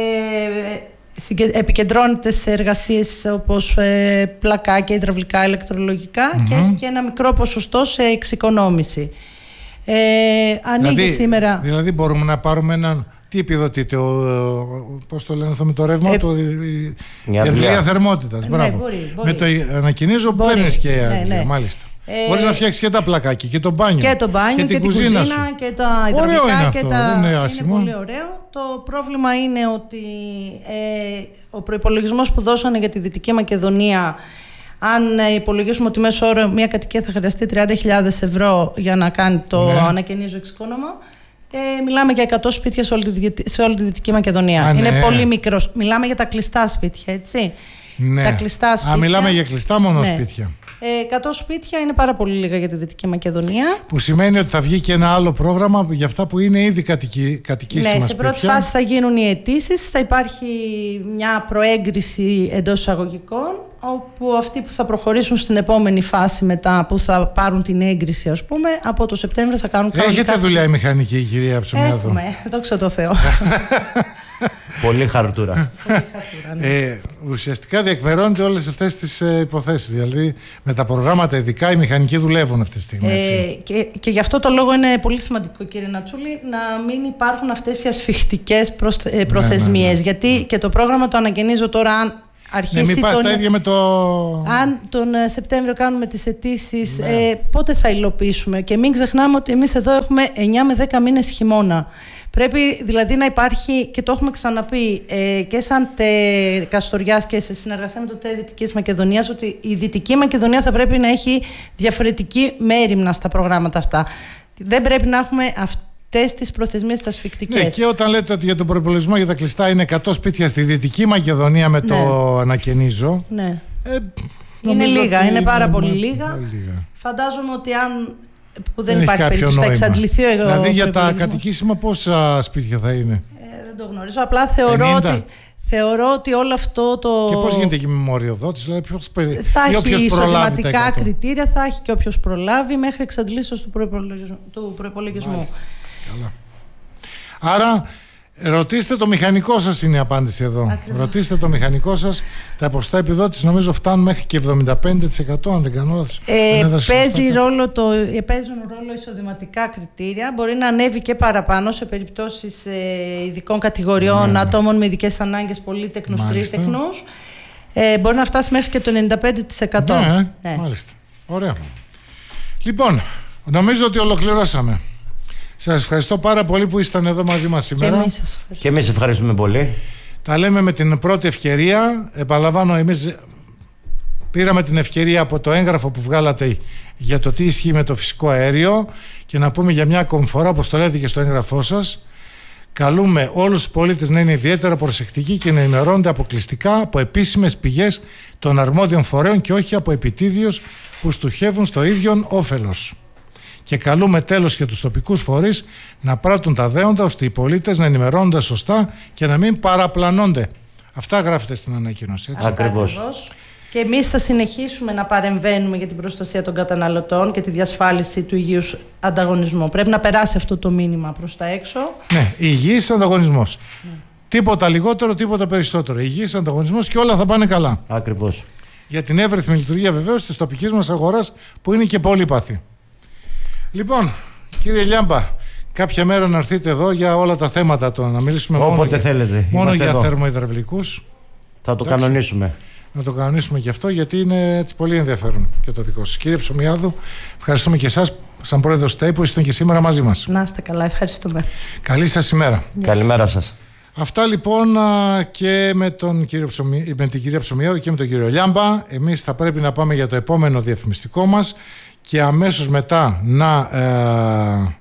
Ε, επικεντρώνεται σε εργασίες όπως ε, πλακάκια, υδραυλικά, ηλεκτρολογικά mm-hmm. και έχει και ένα μικρό ποσοστό σε εξοικονόμηση. Ε, ανοίγει δηλαδή, σήμερα. Δηλαδή μπορούμε να πάρουμε έναν. Τι επιδοτείται, ο, ο, πώς το λένε αυτό με το ρεύμα, ε, το, η, η αντλία θερμότητας. Ναι, μπορεί, μπορεί. Με το ανακαινίζω παίρνεις και ναι, αντλία, ναι. μάλιστα. Ε, Μπορείς να φτιάξεις και τα πλακάκια και το μπάνιο. Και το μπάνιο και, και, την, την κουζίνα, κουζίνα σου. Και τα υδραυλικά. Ωραίο είναι και αυτό, τα... δεν είναι Είναι άσχημο. πολύ ωραίο. Το πρόβλημα είναι ότι ε, ο προϋπολογισμός που δώσανε για τη Δυτική Μακεδονία, αν ε, υπολογίσουμε ότι μέσω όρο μια κατοικία θα χρειαστεί τριάντα χιλιάδες ευρώ για να κάνει το ναι. ανακαινίζω εξοικονόμο, ε, μιλάμε για εκατό σπίτια σε όλη τη, σε όλη τη Δυτική Μακεδονία. Α, είναι ναι. πολύ μικρός. Μιλάμε για τα κλειστά σπίτια, έτσι. Ναι. Τα κλειστά σπίτια. Α, μιλάμε για κλειστά μόνο ναι. σπίτια. Ε, εκατό σπίτια είναι πάρα πολύ λίγα για τη Δυτική Μακεδονία. Που σημαίνει ότι θα βγει και ένα άλλο πρόγραμμα για αυτά που είναι ήδη κατοικί, κατοικήσιμα ναι, σε σπίτια. πρώτη φάση θα γίνουν οι αιτήσεις, θα υπάρχει μια προέγκριση εντός εισαγωγικών όπου αυτοί που θα προχωρήσουν στην επόμενη φάση μετά, που θα πάρουν την έγκριση, ας πούμε, από το Σεπτέμβριο θα κάνουν κανονικά. Έχετε δουλειά η μηχανική, κυρία Ψωμιάδου? Έχουμε, δόξα τω Θεώ. Πολύ χαρτούρα. ε, ουσιαστικά διεκμερώνεται όλες αυτές τις ε, υποθέσεις. Δηλαδή με τα προγράμματα ειδικά οι μηχανικοί δουλεύουν αυτή τη στιγμή. Ε, και, και γι' αυτό το λόγο είναι πολύ σημαντικό, κύριε Νατσούλη, να μην υπάρχουν αυτές οι ασφιχτικές προθεσμίες. Ναι, ναι, ναι. Γιατί και το πρόγραμμα το ανακαινίζω τώρα, αν αρχίσει. Ναι, μην πας τον... τα ίδια με το... Αν τον Σεπτέμβριο κάνουμε τις αιτήσεις, ναι. ε, πότε θα υλοποιήσουμε? Και μην ξεχνάμε ότι εμείς εδώ έχουμε εννιά με δέκα μήνες χειμώνα. Πρέπει δηλαδή να υπάρχει, και το έχουμε ξαναπεί ε, και σαν τε Καστοριάς και σε συνεργασία με το ΤΕ Δυτικής Μακεδονίας, ότι η Δυτική Μακεδονία θα πρέπει να έχει διαφορετική μέριμνα στα προγράμματα αυτά. Δεν πρέπει να έχουμε αυτές τις προθεσμίες τις ασφικτικές. Ναι, και όταν λέτε ότι για τον προϋπολογισμό για τα κλειστά είναι εκατό σπίτια στη Δυτική Μακεδονία με ναι. το ανακαινίζω. Ναι. Ε, είναι λίγα, είναι πάρα είναι πολύ μα... λίγα. λίγα. Φαντάζομαι ότι αν. Που δεν, δεν υπάρχει περίπτωση θα εξαντληθεί ο Δηλαδή για τα κατοικήσιμα πόσα σπίτια θα είναι? Ε, δεν το γνωρίζω. Απλά θεωρώ ότι, θεωρώ ότι όλο αυτό το. Και πώς γίνεται και η μεμοριοδότηση? Δηλαδή ποιος, θα έχει εισοδηματικά κριτήρια, θα έχει και όποιος προλάβει μέχρι εξαντλήσεως του προϋπολογισμού. Του προϋπολογισμού. Καλά. Άρα ρωτήστε το μηχανικό σας, είναι η απάντηση εδώ. Ακριβώς. Ρωτήστε το μηχανικό σας. Τα ποσοστά επιδότηση νομίζω φτάνουν μέχρι και εβδομήντα πέντε τοις εκατό, αν δεν κάνω λάθος. Ε, παίζει ρόλο το, παίζουν ρόλο εισοδηματικά κριτήρια. Μπορεί να ανέβει και παραπάνω σε περιπτώσεις ε, ειδικών κατηγοριών, ναι, ατόμων με ειδικές ανάγκες, πολύτεκνους, τρίτεκνους. Ε, μπορεί να φτάσει μέχρι και το ενενήντα πέντε τοις εκατό. Ναι, ναι. Μάλιστα. Ωραία. Λοιπόν, νομίζω ότι ολοκληρώσαμε. Σας ευχαριστώ πάρα πολύ που ήσταν εδώ μαζί μας σήμερα. Και εμείς σας ευχαριστούμε. Και εμείς ευχαριστούμε πολύ. Τα λέμε με την πρώτη ευκαιρία. Επαναλαμβάνω, εμείς πήραμε την ευκαιρία από το έγγραφο που βγάλατε για το τι ισχύει με το φυσικό αέριο και να πούμε για μια ακόμη φορά, όπως το λέτε και στο έγγραφό σας, καλούμε όλους τους πολίτες να είναι ιδιαίτερα προσεκτικοί και να ενημερώνονται αποκλειστικά από επίσημες πηγές των αρμόδιων φορέων και όχι από επιτίδιους που στοχεύουν στο ίδιο όφελος. Και καλούμε τέλος και τους τοπικούς φορείς να πράττουν τα δέοντα ώστε οι πολίτες να ενημερώνονται σωστά και να μην παραπλανώνται. Αυτά γράφεται στην ανακοίνωση. Έτσι. Ακριβώς. Και εμείς θα συνεχίσουμε να παρεμβαίνουμε για την προστασία των καταναλωτών και τη διασφάλιση του υγιούς ανταγωνισμού. Πρέπει να περάσει αυτό το μήνυμα προς τα έξω. Ναι, υγιής ανταγωνισμός. Ναι. Τίποτα λιγότερο, τίποτα περισσότερο. Υγιής ανταγωνισμός και όλα θα πάνε καλά. Ακριβώς. Για την εύρυθμη λειτουργία βεβαίως της τοπικής μας αγοράς που είναι και πολύπαθη. Λοιπόν, κύριε Λιάμπα, κάποια μέρα να έρθετε εδώ για όλα τα θέματα του, να μιλήσουμε όποτε μόνο, θέλετε. μόνο για εδώ. θερμοϊδραυλικούς. Θα το Εντάξει, κανονίσουμε. Να το κανονίσουμε και αυτό, γιατί είναι έτσι πολύ ενδιαφέρον και το δικό σας. Κύριε Ψωμιάδου, ευχαριστούμε και εσάς σαν πρόεδρος ΤΕΙ που ήσασταν και σήμερα μαζί μας. Να είστε καλά, ευχαριστούμε. Καλή σας ημέρα. Yeah. Καλημέρα σας. Αυτά λοιπόν και με, τον κύριο Ψωμι... με την κυρία Ψωμιάδου και με τον κύριο Λιάμπα. Εμείς θα πρέπει να πάμε για το επόμενο διαφημιστικό μας και αμέσως μετά να ε,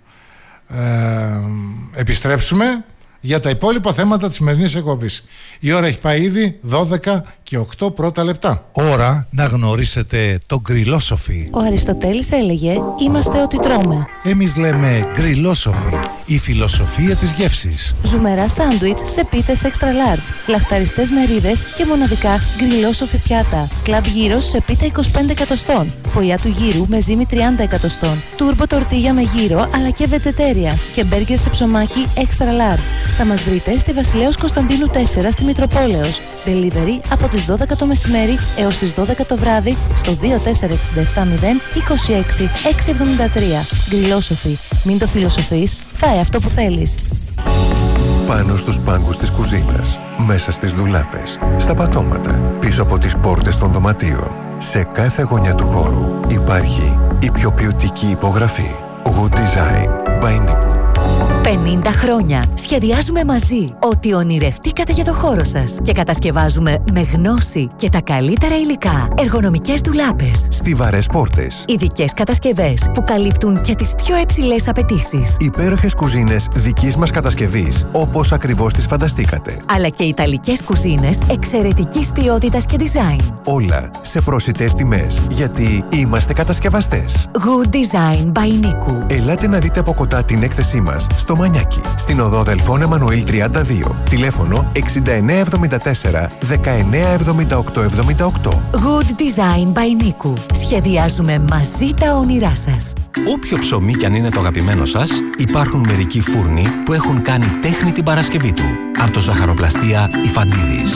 ε, επιστρέψουμε για τα υπόλοιπα θέματα της σημερινής εκπομπής. Η ώρα έχει πάει ήδη δώδεκα και οκτώ πρώτα λεπτά. Ώρα να γνωρίσετε το γκριλόσοφι. Ο Αριστοτέλης έλεγε «Είμαστε ό,τι τρώμε». Εμείς λέμε γκριλόσοφι, η φιλοσοφία της γεύσης. Ζουμερά σάντουιτς σε πίτες extra large, λαχταριστές μερίδες και μοναδικά γκριλόσοφι πιάτα. Κλαμπ γύρος σε πίτα είκοσι πέντε εκατοστών, φωλιά του γύρου με ζύμη τριάντα εκατοστών, τούρμπο τορτίγια με γύρο αλλά και βετζετέρια και μπέργκερ σε ψωμάκι extra large. Θα μας βρείτε στη Βασιλέως Κωνσταντίνου τέσσερα στη Μητροπόλεως. Delivery από τις δώδεκα το μεσημέρι έως τις δώδεκα το βράδυ στο δύο τέσσερα έξι επτά μηδέν είκοσι έξι εξακόσια εβδομήντα τρία. Γκριλόσοφι. Μην το φιλοσοφείς, φάε αυτό που θέλεις. Πάνω στους πάγκους της κουζίνας, μέσα στις ντουλάπες, στα πατώματα, πίσω από τις πόρτες των δωματίων. Σε κάθε γωνιά του χώρου υπάρχει η πιο ποιοτική υπογραφή. Good Design by Niku. πενήντα χρόνια σχεδιάζουμε μαζί ό,τι ονειρευτήκατε για το χώρο σας και κατασκευάζουμε με γνώση και τα καλύτερα υλικά εργονομικές ντουλάπες, στιβαρές πόρτες, ειδικές κατασκευές που καλύπτουν και τις πιο υψηλές απαιτήσεις, υπέροχες κουζίνες δικής μας κατασκευής όπως ακριβώς τις φανταστήκατε, αλλά και ιταλικές κουζίνες εξαιρετικής ποιότητας και design. Όλα σε προσιτές τιμές, γιατί είμαστε κατασκευαστές. Good Design by Niku. Ελάτε να δείτε από κοντά την έκθεσή μας στο Μανιάκι. στην οδό Δελφών Εμμανουήλ τριάντα δύο. Τηλέφωνο εξήντα εννέα εβδομήντα τέσσερα δεκαεννέα εβδομήντα οκτώ εβδομήντα οκτώ. Good Design by Niku. Σχεδιάζουμε μαζί τα όνειρά σας. Όποιο ψωμί κι αν είναι το αγαπημένο σας, υπάρχουν μερικοί φούρνοι που έχουν κάνει τέχνη την Παρασκευή του. Αρτοζαχαροπλαστεία Ιφαντίδης.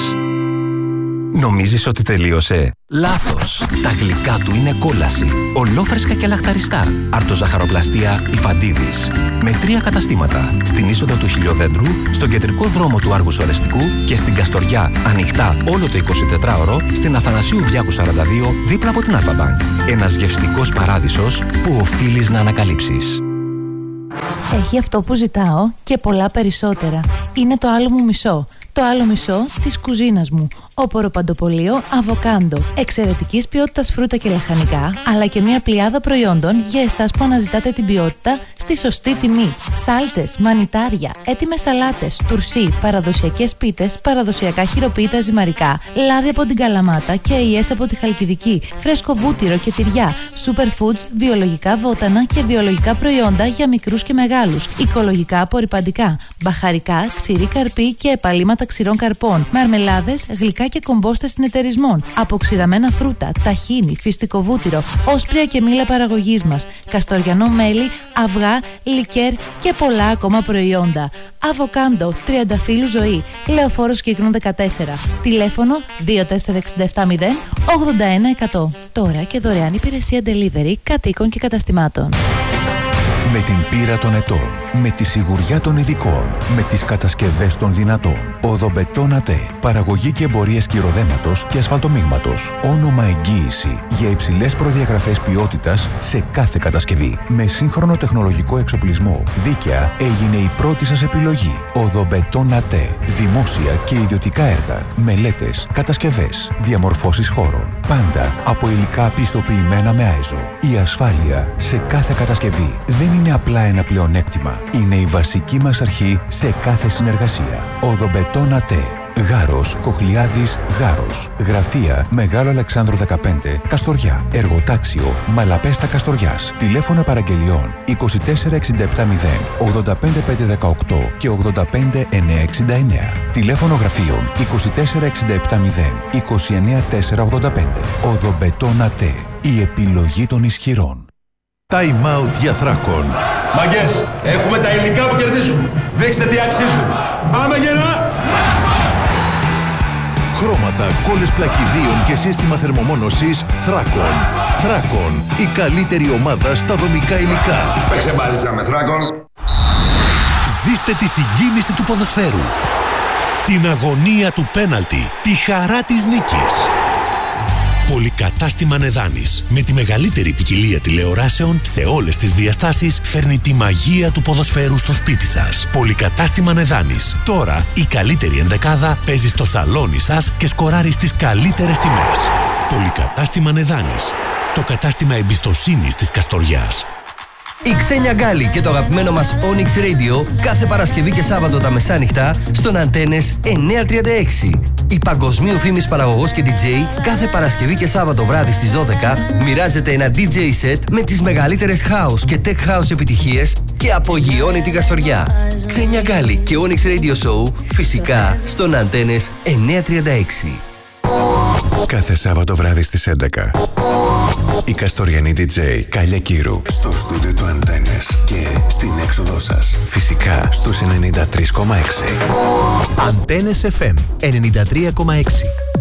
Νομίζεις ότι τελείωσε? Λάθος! Τα γλυκά του είναι κόλαση. Ολόφρεσκα και λαχταριστά. Αρτοζαχαροπλαστεία Ιφαντίδης. Με τρία καταστήματα. Στην είσοδο του Χιλιοδέντρου, στον κεντρικό δρόμο του Άργους Ορεστικού και στην Καστοριά, ανοιχτά όλο το εικοσιτετράωρο, στην Αθανασίου Διάκου σαράντα δύο, δίπλα από την Αλφα Μπανκ. Ένας γευστικός παράδεισος που οφείλεις να ανακαλύψεις. Έχει αυτό που ζητάω και πολλά περισσότερα. Είναι το άλλο μου μισό. Το άλλο μισό της κουζίνας μου. Όπορο παντοπολείο Αβοκάντο. Εξαιρετικής ποιότητας φρούτα και λαχανικά, αλλά και μια πλειάδα προϊόντων για εσάς που αναζητάτε την ποιότητα στη σωστή τιμή. Σάλτσες, μανιτάρια, έτοιμες σαλάτες, τουρσί, παραδοσιακές πίτες, παραδοσιακά χειροποίητα ζυμαρικά, λάδι από την Καλαμάτα και αειές από τη Χαλκιδική, φρέσκο βούτυρο και τυριά, superfoods, βιολογικά βότανα και βιολογικά προϊόντα για μικρούς και μεγάλους, οικολογικά απορρυπαντικά, μπαχαρικά, ξηρή καρπή και επαλήματα ξηρών καρπών, μαρμελάδες, γλυκά και κομπόστες συνεταιρισμών, αποξηραμένα φρούτα, ταχίνι, φυστικό βούτυρο, όσπρια και μήλα παραγωγής μας, καστοριανό μέλι, αυγά, λικέρ και πολλά ακόμα προϊόντα. Αβοκάντο, Τριανταφύλου Ζωή, Λεωφόρος Κύκνου δεκατέσσερα. Τηλέφωνο δύο τέσσερα έξι επτά μηδέν ογδόντα ένα εκατό. Τώρα και δωρεάν υπηρεσία delivery κατοίκων και καταστημάτων. Με την πείρα των ετών, με τη σιγουριά των ειδικών, με τις κατασκευές των δυνατών. Οδομπετόν ΑΤΕ. Παραγωγή και εμπορίες κυροδέματος και ασφαλτομίγματος. Όνομα εγγύηση για υψηλές προδιαγραφές ποιότητας σε κάθε κατασκευή. Με σύγχρονο τεχνολογικό εξοπλισμό. Δίκαια έγινε η πρώτη σας επιλογή. Οδομπετόν ΑΤΕ. Δημόσια και ιδιωτικά έργα. Μελέτες, κατασκευές, διαμορφώσεις χώρων. Πάντα από υλικά πιστοποιημένα με άιζο. Η ασφάλεια σε κάθε κατασκευή δεν είναι απλά ένα πλεονέκτημα. Είναι η βασική μας αρχή σε κάθε συνεργασία. Οδομπετόν ΑΤΕ. Γάρος, Κοχλιάδης, Γάρος. Γραφεία Μεγάλο Αλεξάνδρου δεκαπέντε, Καστοριά. Εργοτάξιο Μαλαπέστα Καστοριάς. Τηλέφωνα παραγγελιών είκοσι τέσσερα εξήντα επτά μηδέν ογδόντα πέντε πεντακόσια δεκαοκτώ και ογδόντα πέντε εννιακόσια εξήντα εννέα. Τηλέφωνο γραφείων είκοσι τέσσερα εξήντα επτά μηδέν είκοσι εννέα τετρακόσια ογδόντα πέντε. Οδομπετόν ΑΤΕ. Η επιλογή των ισχυρών. Time out για Θράκον. Μαγκές, έχουμε τα υλικά που κερδίζουν. Δείξτε τι αξίζουν. Πάμε γερά! Χρώματα, κόλλες πλακιδίων και σύστημα θερμομόνωσης Θράκον. Θράκον, η καλύτερη ομάδα στα δομικά υλικά. Παίξε μπάλιτσα με Θράκον. Ζήστε τη συγκίνηση του ποδοσφαίρου. Την αγωνία του πέναλτι. Τη χαρά της νίκης. Πολυκατάστημα Νεδάνης. Με τη μεγαλύτερη ποικιλία τηλεοράσεων σε όλες τις διαστάσεις φέρνει τη μαγεία του ποδοσφαίρου στο σπίτι σας. Πολυκατάστημα Νεδάνης. Τώρα η καλύτερη ενδεκάδα παίζει στο σαλόνι σας και σκοράρει στις καλύτερες τιμές. Πολυκατάστημα Νεδάνης. Το κατάστημα εμπιστοσύνης της Καστοριάς. Η Ξένια Γκάλη και το αγαπημένο μας Onyx Radio κάθε Παρασκευή και Σάββατο τα μεσάνυχτα στον Αντένες εννιακόσια τριάντα έξι. Η παγκοσμίου φήμης παραγωγός και ντι τζέι κάθε Παρασκευή και Σάββατο βράδυ στις δώδεκα μοιράζεται ένα ντι τζέι set με τις μεγαλύτερες house και tech house επιτυχίες και απογειώνει την Καστοριά. Ξένια Γκάλη και Onyx Radio Show φυσικά στον Αντένες εννιακόσια τριάντα έξι. Κάθε Σάββατο βράδυ στις έντεκα. Η Καστοριανή ντι τζέι Κάλια Κύρου στο στούντιο του Αντένες και στην έξοδό σας. Φυσικά στους ενενήντα τρία κόμμα έξι. Αντένες εφ εμ ενενήντα τρία κόμμα έξι.